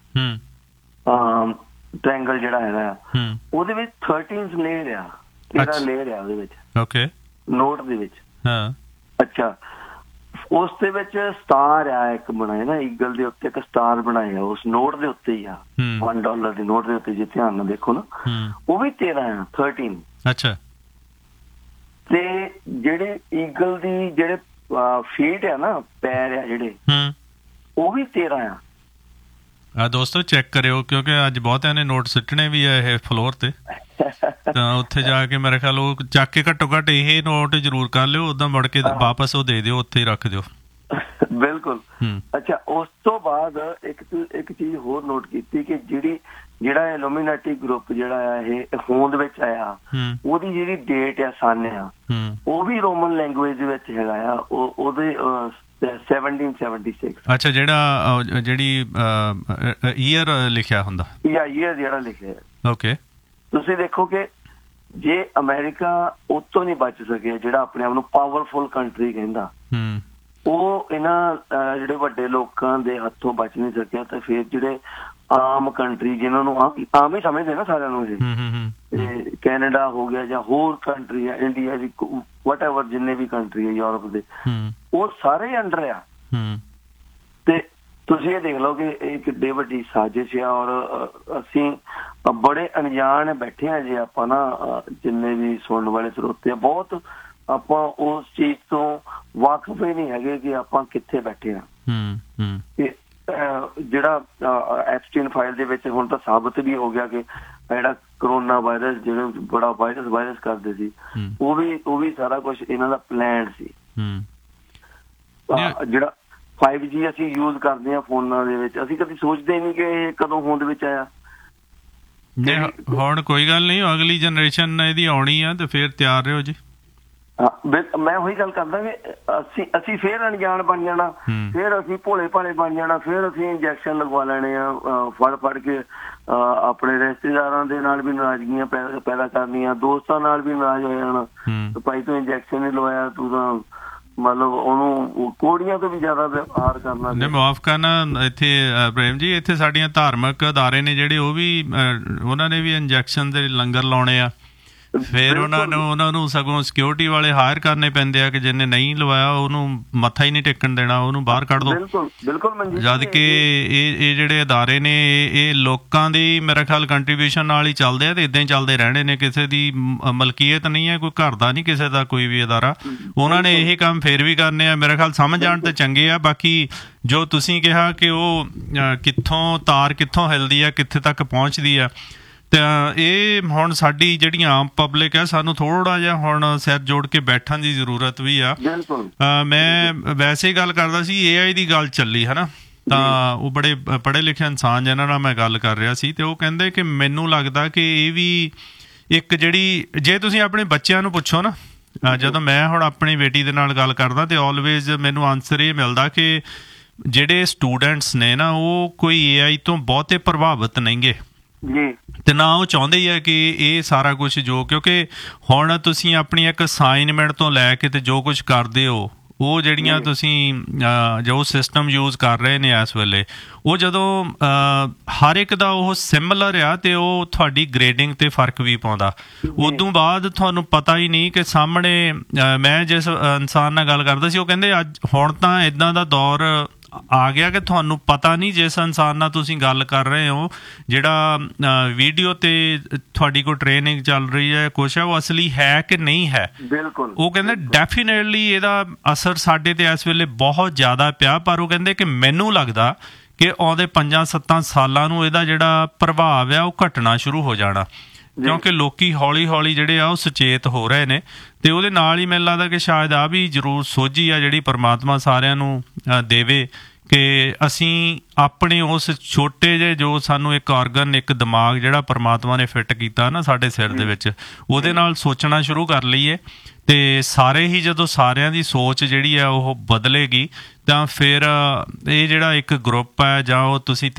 ਟ੍ਰਾਇੰਗਲ ਜਿਹੜਾ ਹੈਗਾ ਆ, ਉਹਦੇ ਵਿੱਚ 13 ਲੇਅਰ ਆ, 13 ਲੇਅਰ ਆ ਉਹਦੇ ਵਿੱਚ। ਓਕੇ। ਨੋਟ ਦੇ ਵਿੱਚ। ਅੱਛਾ। ਉਸ ਦੇ ਵਿੱਚ ਸਟਾਰ ਆ ਇੱਕ ਬਣਾਇਆ ਨਾ, ਈਗਲ ਦੇ ਉੱਤੇ ਇੱਕ ਸਟਾਰ ਬਣਾਇਆ ਉਸ ਨੋਟ ਦੇ ਉੱਤੇ ਹੀ ਆ, $1 ਦੀ ਨੋਟ ਦੇ ਉੱਤੇ, ਜੇ ਧਿਆਨ ਨਾਲ ਦੇਖੋ ਨਾ, ਉਹ ਵੀ 13 ਆ, 13। ਅੱਛਾ। ਤੇ ਜਿਹੜੇ ਈਗਲ ਦੀ ਜਿਹੜੇ ਫੀਟ ਆ ਨਾ, ਪੈਰ ਆ ਜਿਹੜੇ, ਉਹ ਵੀ 13 ਆ। ਦੋਸਤੋ ਚੈੱਕ ਕਰਿਓ, ਕਿਉਂਕਿ ਅੱਜ ਬਹੁਤਿਆਂ ਨੇ ਨੋਟ ਸਿੱਟਣੇ ਵੀ ਆ ਇਹ ਫਲੋਰ ਤੇ, ਤਾਂ ਉੱਥੇ ਜਾ ਕੇ ਮੇਰੇ ਖਿਆਲ ਉਹ ਚੱਕ ਕੇ ਘੱਟੋ ਘੱਟ ਇਹ ਨੋਟ ਜ਼ਰੂਰ ਕਰ ਲਿਓ, ਓਦਾਂ ਮੁੜ ਕੇ ਵਾਪਸ ਉਹ ਦੇ ਦਿਓ, ਉੱਥੇ ਹੀ ਰੱਖ ਦਿਓ। ਬਿਲਕੁਲ। ਅੱਛਾ, ਉਸ ਤੋਂ ਬਾਅਦ ਇੱਕ ਚੀਜ਼ ਹੋਰ ਨੋਟ ਕੀਤੀ ਕਿ ਜਿਹੜਾ ਇਲੂਮੀਨਾਟੀ ਗਰੁੱਪ ਜਿਹੜਾ ਆ ਇਹ ਹੋਂਦ ਵਿੱਚ ਆਇਆ, ਉਹਦੀ ਜਿਹੜੀ ਡੇਟ ਆ, ਸਨ ਆ, ਉਹ ਵੀ ਰੋਮਨ ਲੈਂਗੁਏਜ ਦੇ ਵਿੱਚ ਹੈਗਾ ਆ, ਉਹਦੇ 1776। ਅੱਛਾ, ਜਿਹੜੀ ਈਅਰ ਲਿਖਿਆ ਹੁੰਦਾ, ਈਅਰ ਜਿਹੜਾ ਲਿਖਿਆ। ਓਕੇ। ਤੁਸੀਂ ਦੇਖੋ ਕਿ ਜੇ ਅਮਰੀਕਾ ਉਤੋਂ ਨਹੀਂ ਬਚ ਸਕਿਆ, ਜਿਹੜਾ ਆਪਣੇ ਆਪ ਨੂੰ ਪਾਵਰਫੁਲ ਕੰਟਰੀ ਕਹਿੰਦਾ, ਉਹ ਇਹਨਾਂ ਜਿਹੜੇ ਵੱਡੇ ਲੋਕਾਂ ਦੇ ਹੱਥੋਂ ਬਚ ਨਹੀਂ ਸਕਿਆ, ਤੇ ਫਿਰ ਜਿਹੜੇ ਆਮ ਕੰਟਰੀ ਜਿਹਨਾਂ ਨੂੰ ਆਮ ਹੀ ਸਮਝਦੇ ਨਾ ਸਾਰਿਆਂ ਨੂੰ, ਇਹ ਕੈਨੇਡਾ ਹੋ ਗਿਆ ਜਾਂ ਹੋਰ ਕੰਟਰੀ ਆ, ਇੰਡੀਆ ਦੀ, ਵਟ ਐਵਰ ਜਿੰਨੇ ਵੀ ਕੰਟਰੀ ਆ ਯੂਰਪ ਦੇ, ਉਹ ਸਾਰੇ ਅੰਡਰ ਆ। ਤੇ ਤੁਸੀਂ ਇਹ ਦੇਖ ਲਓ ਕਿ ਇਹ ਕਿੱਡੀ ਵੱਡੀ ਸਾਜ਼ਿਸ਼ ਆ, ਔਰ ਅਸੀਂ ਬੜੇ ਅਣਜਾਣ ਬੈਠੇ ਆ ਜੇ ਆਪਾਂ ਨਾ, ਜਿੰਨੇ ਵੀ ਸੁਣਨ ਵਾਲੇ ਸਰੋਤੇ ਆ, ਬਹੁਤ ਆਪਾਂ ਉਸ ਚੀਜ਼ ਤੋਂ ਵਾਕਿਫ ਹੀ ਨਹੀਂ ਹੈਗੇ ਕਿ ਆਪਾਂ ਕਿੱਥੇ ਬੈਠੇ ਆ। ਜਿਹੜਾ ਐਪਸਟੀਨ ਫਾਈਲ ਦੇ ਵਿੱਚ ਹੁਣ ਤਾਂ ਸਾਬਤ ਵੀ ਹੋ ਗਿਆ ਕਿ ਜਿਹੜਾ ਕਰੋਨਾ ਵਾਇਰਸ, ਜਿਹੜੇ ਬੜਾ ਵਾਇਰਸ ਕਰਦੇ ਸੀ, ਉਹ ਵੀ ਸਾਰਾ ਕੁਛ ਇਹਨਾਂ ਦਾ ਪਲਾਨ ਸੀ। ਜਿਹੜਾ 5G ਅਸੀਂ ਯੂਜ਼ ਕਰਦੇ ਹਾਂ ਫੋਨਾਂ ਦੇ ਵਿੱਚ, ਅਸੀਂ ਕਦੀ ਸੋਚਦੇ ਨਹੀਂ ਕਿ ਇਹ ਕਦੋਂ ਹੋਂਦ ਵਿੱਚ ਆਇਆ। ਹੁਣ ਕੋਈ ਗੱਲ ਨਹੀਂ, ਅਗਲੀ ਜਨਰੇਸ਼ਨ ਇਹਦੀ ਆਉਣੀ ਆ, ਤੇ ਫੇਰ ਤਿਆਰ ਰਹੋ ਜੀ। ਮੈਂ ਉਹੀ ਗੱਲ ਕਰਦਾ ਕਿ ਅਸੀਂ ਫੇਰ ਅਣਜਾਣ ਬਣ ਜਾਣਾ, ਫੇਰ ਅਸੀਂ ਭੋਲੇ ਭਾਲੇ ਬਣ ਜਾਣਾ, ਫੇਰ ਅਸੀਂ ਇੰਜੈਕਸ਼ਨ ਲਗਵਾ ਲੈਣੇ ਆ, ਫੜ ਕੇ ਆਪਣੇ ਰਿਸ਼ਤੇਦਾਰਾਂ ਦੇ ਨਾਲ ਵੀ ਨਾਰਾਜ਼ਗੀਆਂ ਪੈਦਾ ਕਰਨੀਆਂ, ਦੋਸਤਾਂ ਨਾਲ ਵੀ ਨਾਰਾਜ਼ ਹੋ ਜਾਣਾ, ਭਾਈ ਤੂੰ ਇੰਜੈਕਸ਼ਨ ਨਹੀਂ ਲਵਾਇਆ, ਤੂੰ ਤਾਂ ਮਤਲਬ ਉਹਨੂੰ ਕੋੜੀਆਂ ਤੋਂ ਵੀ ਜ਼ਿਆਦਾ ਵਿਵਹਾਰ ਕਰਨਾ। ਨਹੀਂ, ਮਾਫ ਕਰਨਾ, ਇੱਥੇ ਪ੍ਰੇਮ ਜੀ, ਇੱਥੇ ਸਾਡੀਆਂ ਧਾਰਮਿਕ ਅਦਾਰੇ ਨੇ ਜਿਹੜੇ, ਉਹ ਵੀ ਉਹਨਾਂ ਨੇ ਵੀ ਇੰਜੈਕਸ਼ਨ ਦੇ ਲੰਗਰ ਲਾਉਣੇ ਆ, ਫਿਰ ਉਹਨਾਂ ਨੂੰ ਸਗੋਂ ਸਿਕਿਉਰਿਟੀ ਵਾਲੇ ਹਾਇਰ ਕਰਨੇ ਪੈਂਦੇ ਆ ਕਿ ਜਿਹਨੇ ਨਹੀਂ ਲਵਾਇਆ ਉਹਨੂੰ ਮੱਥਾ ਹੀ ਨਹੀਂ ਟੇਕਣ ਦੇਣਾ, ਉਹਨੂੰ ਬਾਹਰ ਕੱਢ ਦੋ। ਜਦ ਕਿ ਇਹ ਜਿਹੜੇ ਅਦਾਰੇ ਨੇ ਇਹ ਲੋਕਾਂ ਦੀ ਮੇਰੇ ਖਿਆਲ ਕੰਟਰੀਬਿਊਸ਼ਨ ਨਾਲ ਹੀ ਚੱਲਦੇ ਆ, ਤੇ ਏਦਾਂ ਹੀ ਚੱਲਦੇ ਰਹਿਣੇ ਨੇ, ਕਿਸੇ ਦੀ ਮਲਕੀਅਤ ਨਹੀਂ ਹੈ, ਕੋਈ ਘਰ ਦਾ ਨਹੀਂ ਕਿਸੇ ਦਾ ਕੋਈ ਵੀ ਅਦਾਰਾ, ਉਹਨਾਂ ਨੇ ਇਹ ਕੰਮ ਫੇਰ ਵੀ ਕਰਨੇ ਆ। ਮੇਰੇ ਖਿਆਲ ਸਮਝ ਜਾਣ ਤੇ ਚੰਗੇ ਆ। ਬਾਕੀ ਜੋ ਤੁਸੀਂ ਕਿਹਾ ਕਿ ਉਹ ਤਾਰ ਕਿੱਥੋਂ ਹਿਲਦੀ ਆ, ਕਿੱਥੇ ਤੱਕ ਪਹੁੰਚਦੀ ਆ, ਤਾਂ ਇਹ ਹੁਣ ਸਾਡੀ ਜਿਹੜੀਆਂ ਆਮ ਪਬਲਿਕ ਹੈ, ਸਾਨੂੰ ਥੋੜ੍ਹਾ ਜਿਹਾ ਹੁਣ ਸਿਰ ਜੋੜ ਕੇ ਬੈਠਣ ਦੀ ਜ਼ਰੂਰਤ ਵੀ ਆ। ਮੈਂ ਵੈਸੇ ਹੀ ਗੱਲ ਕਰਦਾ ਸੀ, AI ਦੀ ਗੱਲ ਚੱਲੀ ਹੈ ਨਾ, ਤਾਂ ਉਹ ਬੜੇ ਪੜ੍ਹੇ ਲਿਖੇ ਇਨਸਾਨ ਜਿਹਨਾਂ ਨਾਲ ਮੈਂ ਗੱਲ ਕਰ ਰਿਹਾ ਸੀ, ਤੇ ਉਹ ਕਹਿੰਦੇ ਕਿ ਮੈਨੂੰ ਲੱਗਦਾ ਕਿ ਇਹ ਵੀ ਇੱਕ ਜਿਹੜੀ, ਜੇ ਤੁਸੀਂ ਆਪਣੇ ਬੱਚਿਆਂ ਨੂੰ ਪੁੱਛੋ ਨਾ ਜਦੋਂ ਮੈਂ ਹੁਣ ਆਪਣੀ ਬੇਟੀ ਦੇ ਨਾਲ ਗੱਲ ਕਰਦਾ ਤੇ ਆਲਵੇਜ਼ ਮੈਨੂੰ ਆਨਸਰ ਇਹ ਮਿਲਦਾ ਕਿ ਜਿਹੜੇ ਸਟੂਡੈਂਟਸ ਨੇ ਨਾ ਉਹ ਕੋਈ AI ਤੋਂ ਬਹੁਤੇ ਪ੍ਰਭਾਵਿਤ ਨਹੀਂਗੇ ਤੇ ਨਾ ਉਹ ਚਾਹੁੰਦੇ ਹੀ ਹੈ ਕਿ ਇਹ ਸਾਰਾ ਕੁਝ ਜੋ ਕਿਉਂਕਿ ਹੁਣ ਤੁਸੀਂ ਆਪਣੀ ਇੱਕ ਅਸਾਈਨਮੈਂਟ ਤੋਂ ਲੈ ਕੇ ਤੇ ਜੋ ਕੁਝ ਕਰਦੇ ਹੋ ਉਹ ਜਿਹੜੀਆਂ ਤੁਸੀਂ ਜੋ ਸਿਸਟਮ ਯੂਜ਼ ਕਰ ਰਹੇ ਨੇ ਇਸ ਵੇਲੇ ਉਹ ਜਦੋਂ ਹਰ ਇੱਕ ਦਾ ਉਹ ਸਿਮਿਲਰ ਆ ਤੇ ਉਹ ਤੁਹਾਡੀ ਗ੍ਰੇਡਿੰਗ ਤੇ ਫਰਕ ਵੀ ਪਾਉਂਦਾ ਉਦੋਂ ਬਾਅਦ ਤੁਹਾਨੂੰ ਪਤਾ ਹੀ ਨਹੀਂ ਕਿ ਸਾਹਮਣੇ ਮੈਂ ਜਿਸ ਇਨਸਾਨ ਨਾਲ ਗੱਲ ਕਰਦਾ ਸੀ ਉਹ ਕਹਿੰਦੇ ਅੱਜ ਹੁਣ ਤਾਂ ਇੱਦਾਂ ਦਾ ਦੌਰ ਆ ਗਿਆ ਕਿ ਤੁਹਾਨੂੰ ਪਤਾ ਨਹੀਂ ਜਿਸ ਇਨਸਾਨ ਨਾਲ ਤੁਸੀਂ ਗੱਲ ਕਰ ਰਹੇ ਹੋ ਜਿਹੜਾ ਵੀਡੀਓ ਤੇ ਤੁਹਾਡੀ ਕੋਈ ਟ੍ਰੇਨਿੰਗ ਚੱਲ ਰਹੀ ਹੈ ਕੁਛ ਹੈ ਉਹ ਅਸਲੀ ਹੈ ਕਿ ਨਹੀਂ ਹੈ। ਬਿਲਕੁਲ ਉਹ ਕਹਿੰਦੇ ਡੈਫੀਨੇਟਲੀ ਇਹਦਾ ਅਸਰ ਸਾਡੇ ਤੇ ਇਸ ਵੇਲੇ ਬਹੁਤ ਜ਼ਿਆਦਾ ਪਿਆ ਪਰ ਉਹ ਕਹਿੰਦੇ ਕਿ ਮੈਨੂੰ ਲੱਗਦਾ ਕਿ ਆਉਂਦੇ 5-7 ਸਾਲਾਂ ਨੂੰ ਇਹਦਾ ਜਿਹੜਾ ਪ੍ਰਭਾਵ ਆ ਉਹ ਘਟਣਾ ਸ਼ੁਰੂ ਹੋ ਜਾਣਾ ਕਿਉਂਕਿ ਲੋਕੀ ਹੌਲੀ ਹੌਲੀ ਜਿਹੜੇ ਆ ਉਹ ਸੁਚੇਤ ਹੋ ਰਹੇ ਨੇ ਤੇ ਉਹਦੇ ਨਾਲ ਹੀ ਮੈਨੂੰ ਲੱਗਦਾ ਕਿ ਸ਼ਾਇਦ ਆ ਵੀ ਜ਼ਰੂਰ ਸੋਝੀ ਆ ਜਿਹੜੀ ਪਰਮਾਤਮਾ ਸਾਰਿਆਂ ਨੂੰ ਦੇਵੇ ਕਿ ਅਸੀਂ ਆਪਣੇ ਉਸ ਛੋਟੇ ਜਿਹੇ ਜੋ ਸਾਨੂੰ ਇੱਕ ਆਰਗਨ ਇੱਕ ਦਿਮਾਗ ਜਿਹੜਾ ਪਰਮਾਤਮਾ ਨੇ ਫਿੱਟ ਕੀਤਾ ਨਾ ਸਾਡੇ ਸਿਰ ਦੇ ਵਿੱਚ ਉਹਦੇ ਨਾਲ ਸੋਚਣਾ ਸ਼ੁਰੂ ਕਰ ਲਈਏ ਤੇ ਸਾਰੇ ਹੀ ਜਦੋਂ ਸਾਰਿਆਂ ਦੀ ਸੋਚ ਜਿਹੜੀ ਆ ਉਹ ਬਦਲੇਗੀ ਤਾਂ ਫਿਰ ਇਹ ਜਿਹੜਾ ਇੱਕ ਗਰੁੱਪ ਹੈ ਜਾਂ ਉਹ ਤੁਸੀਂ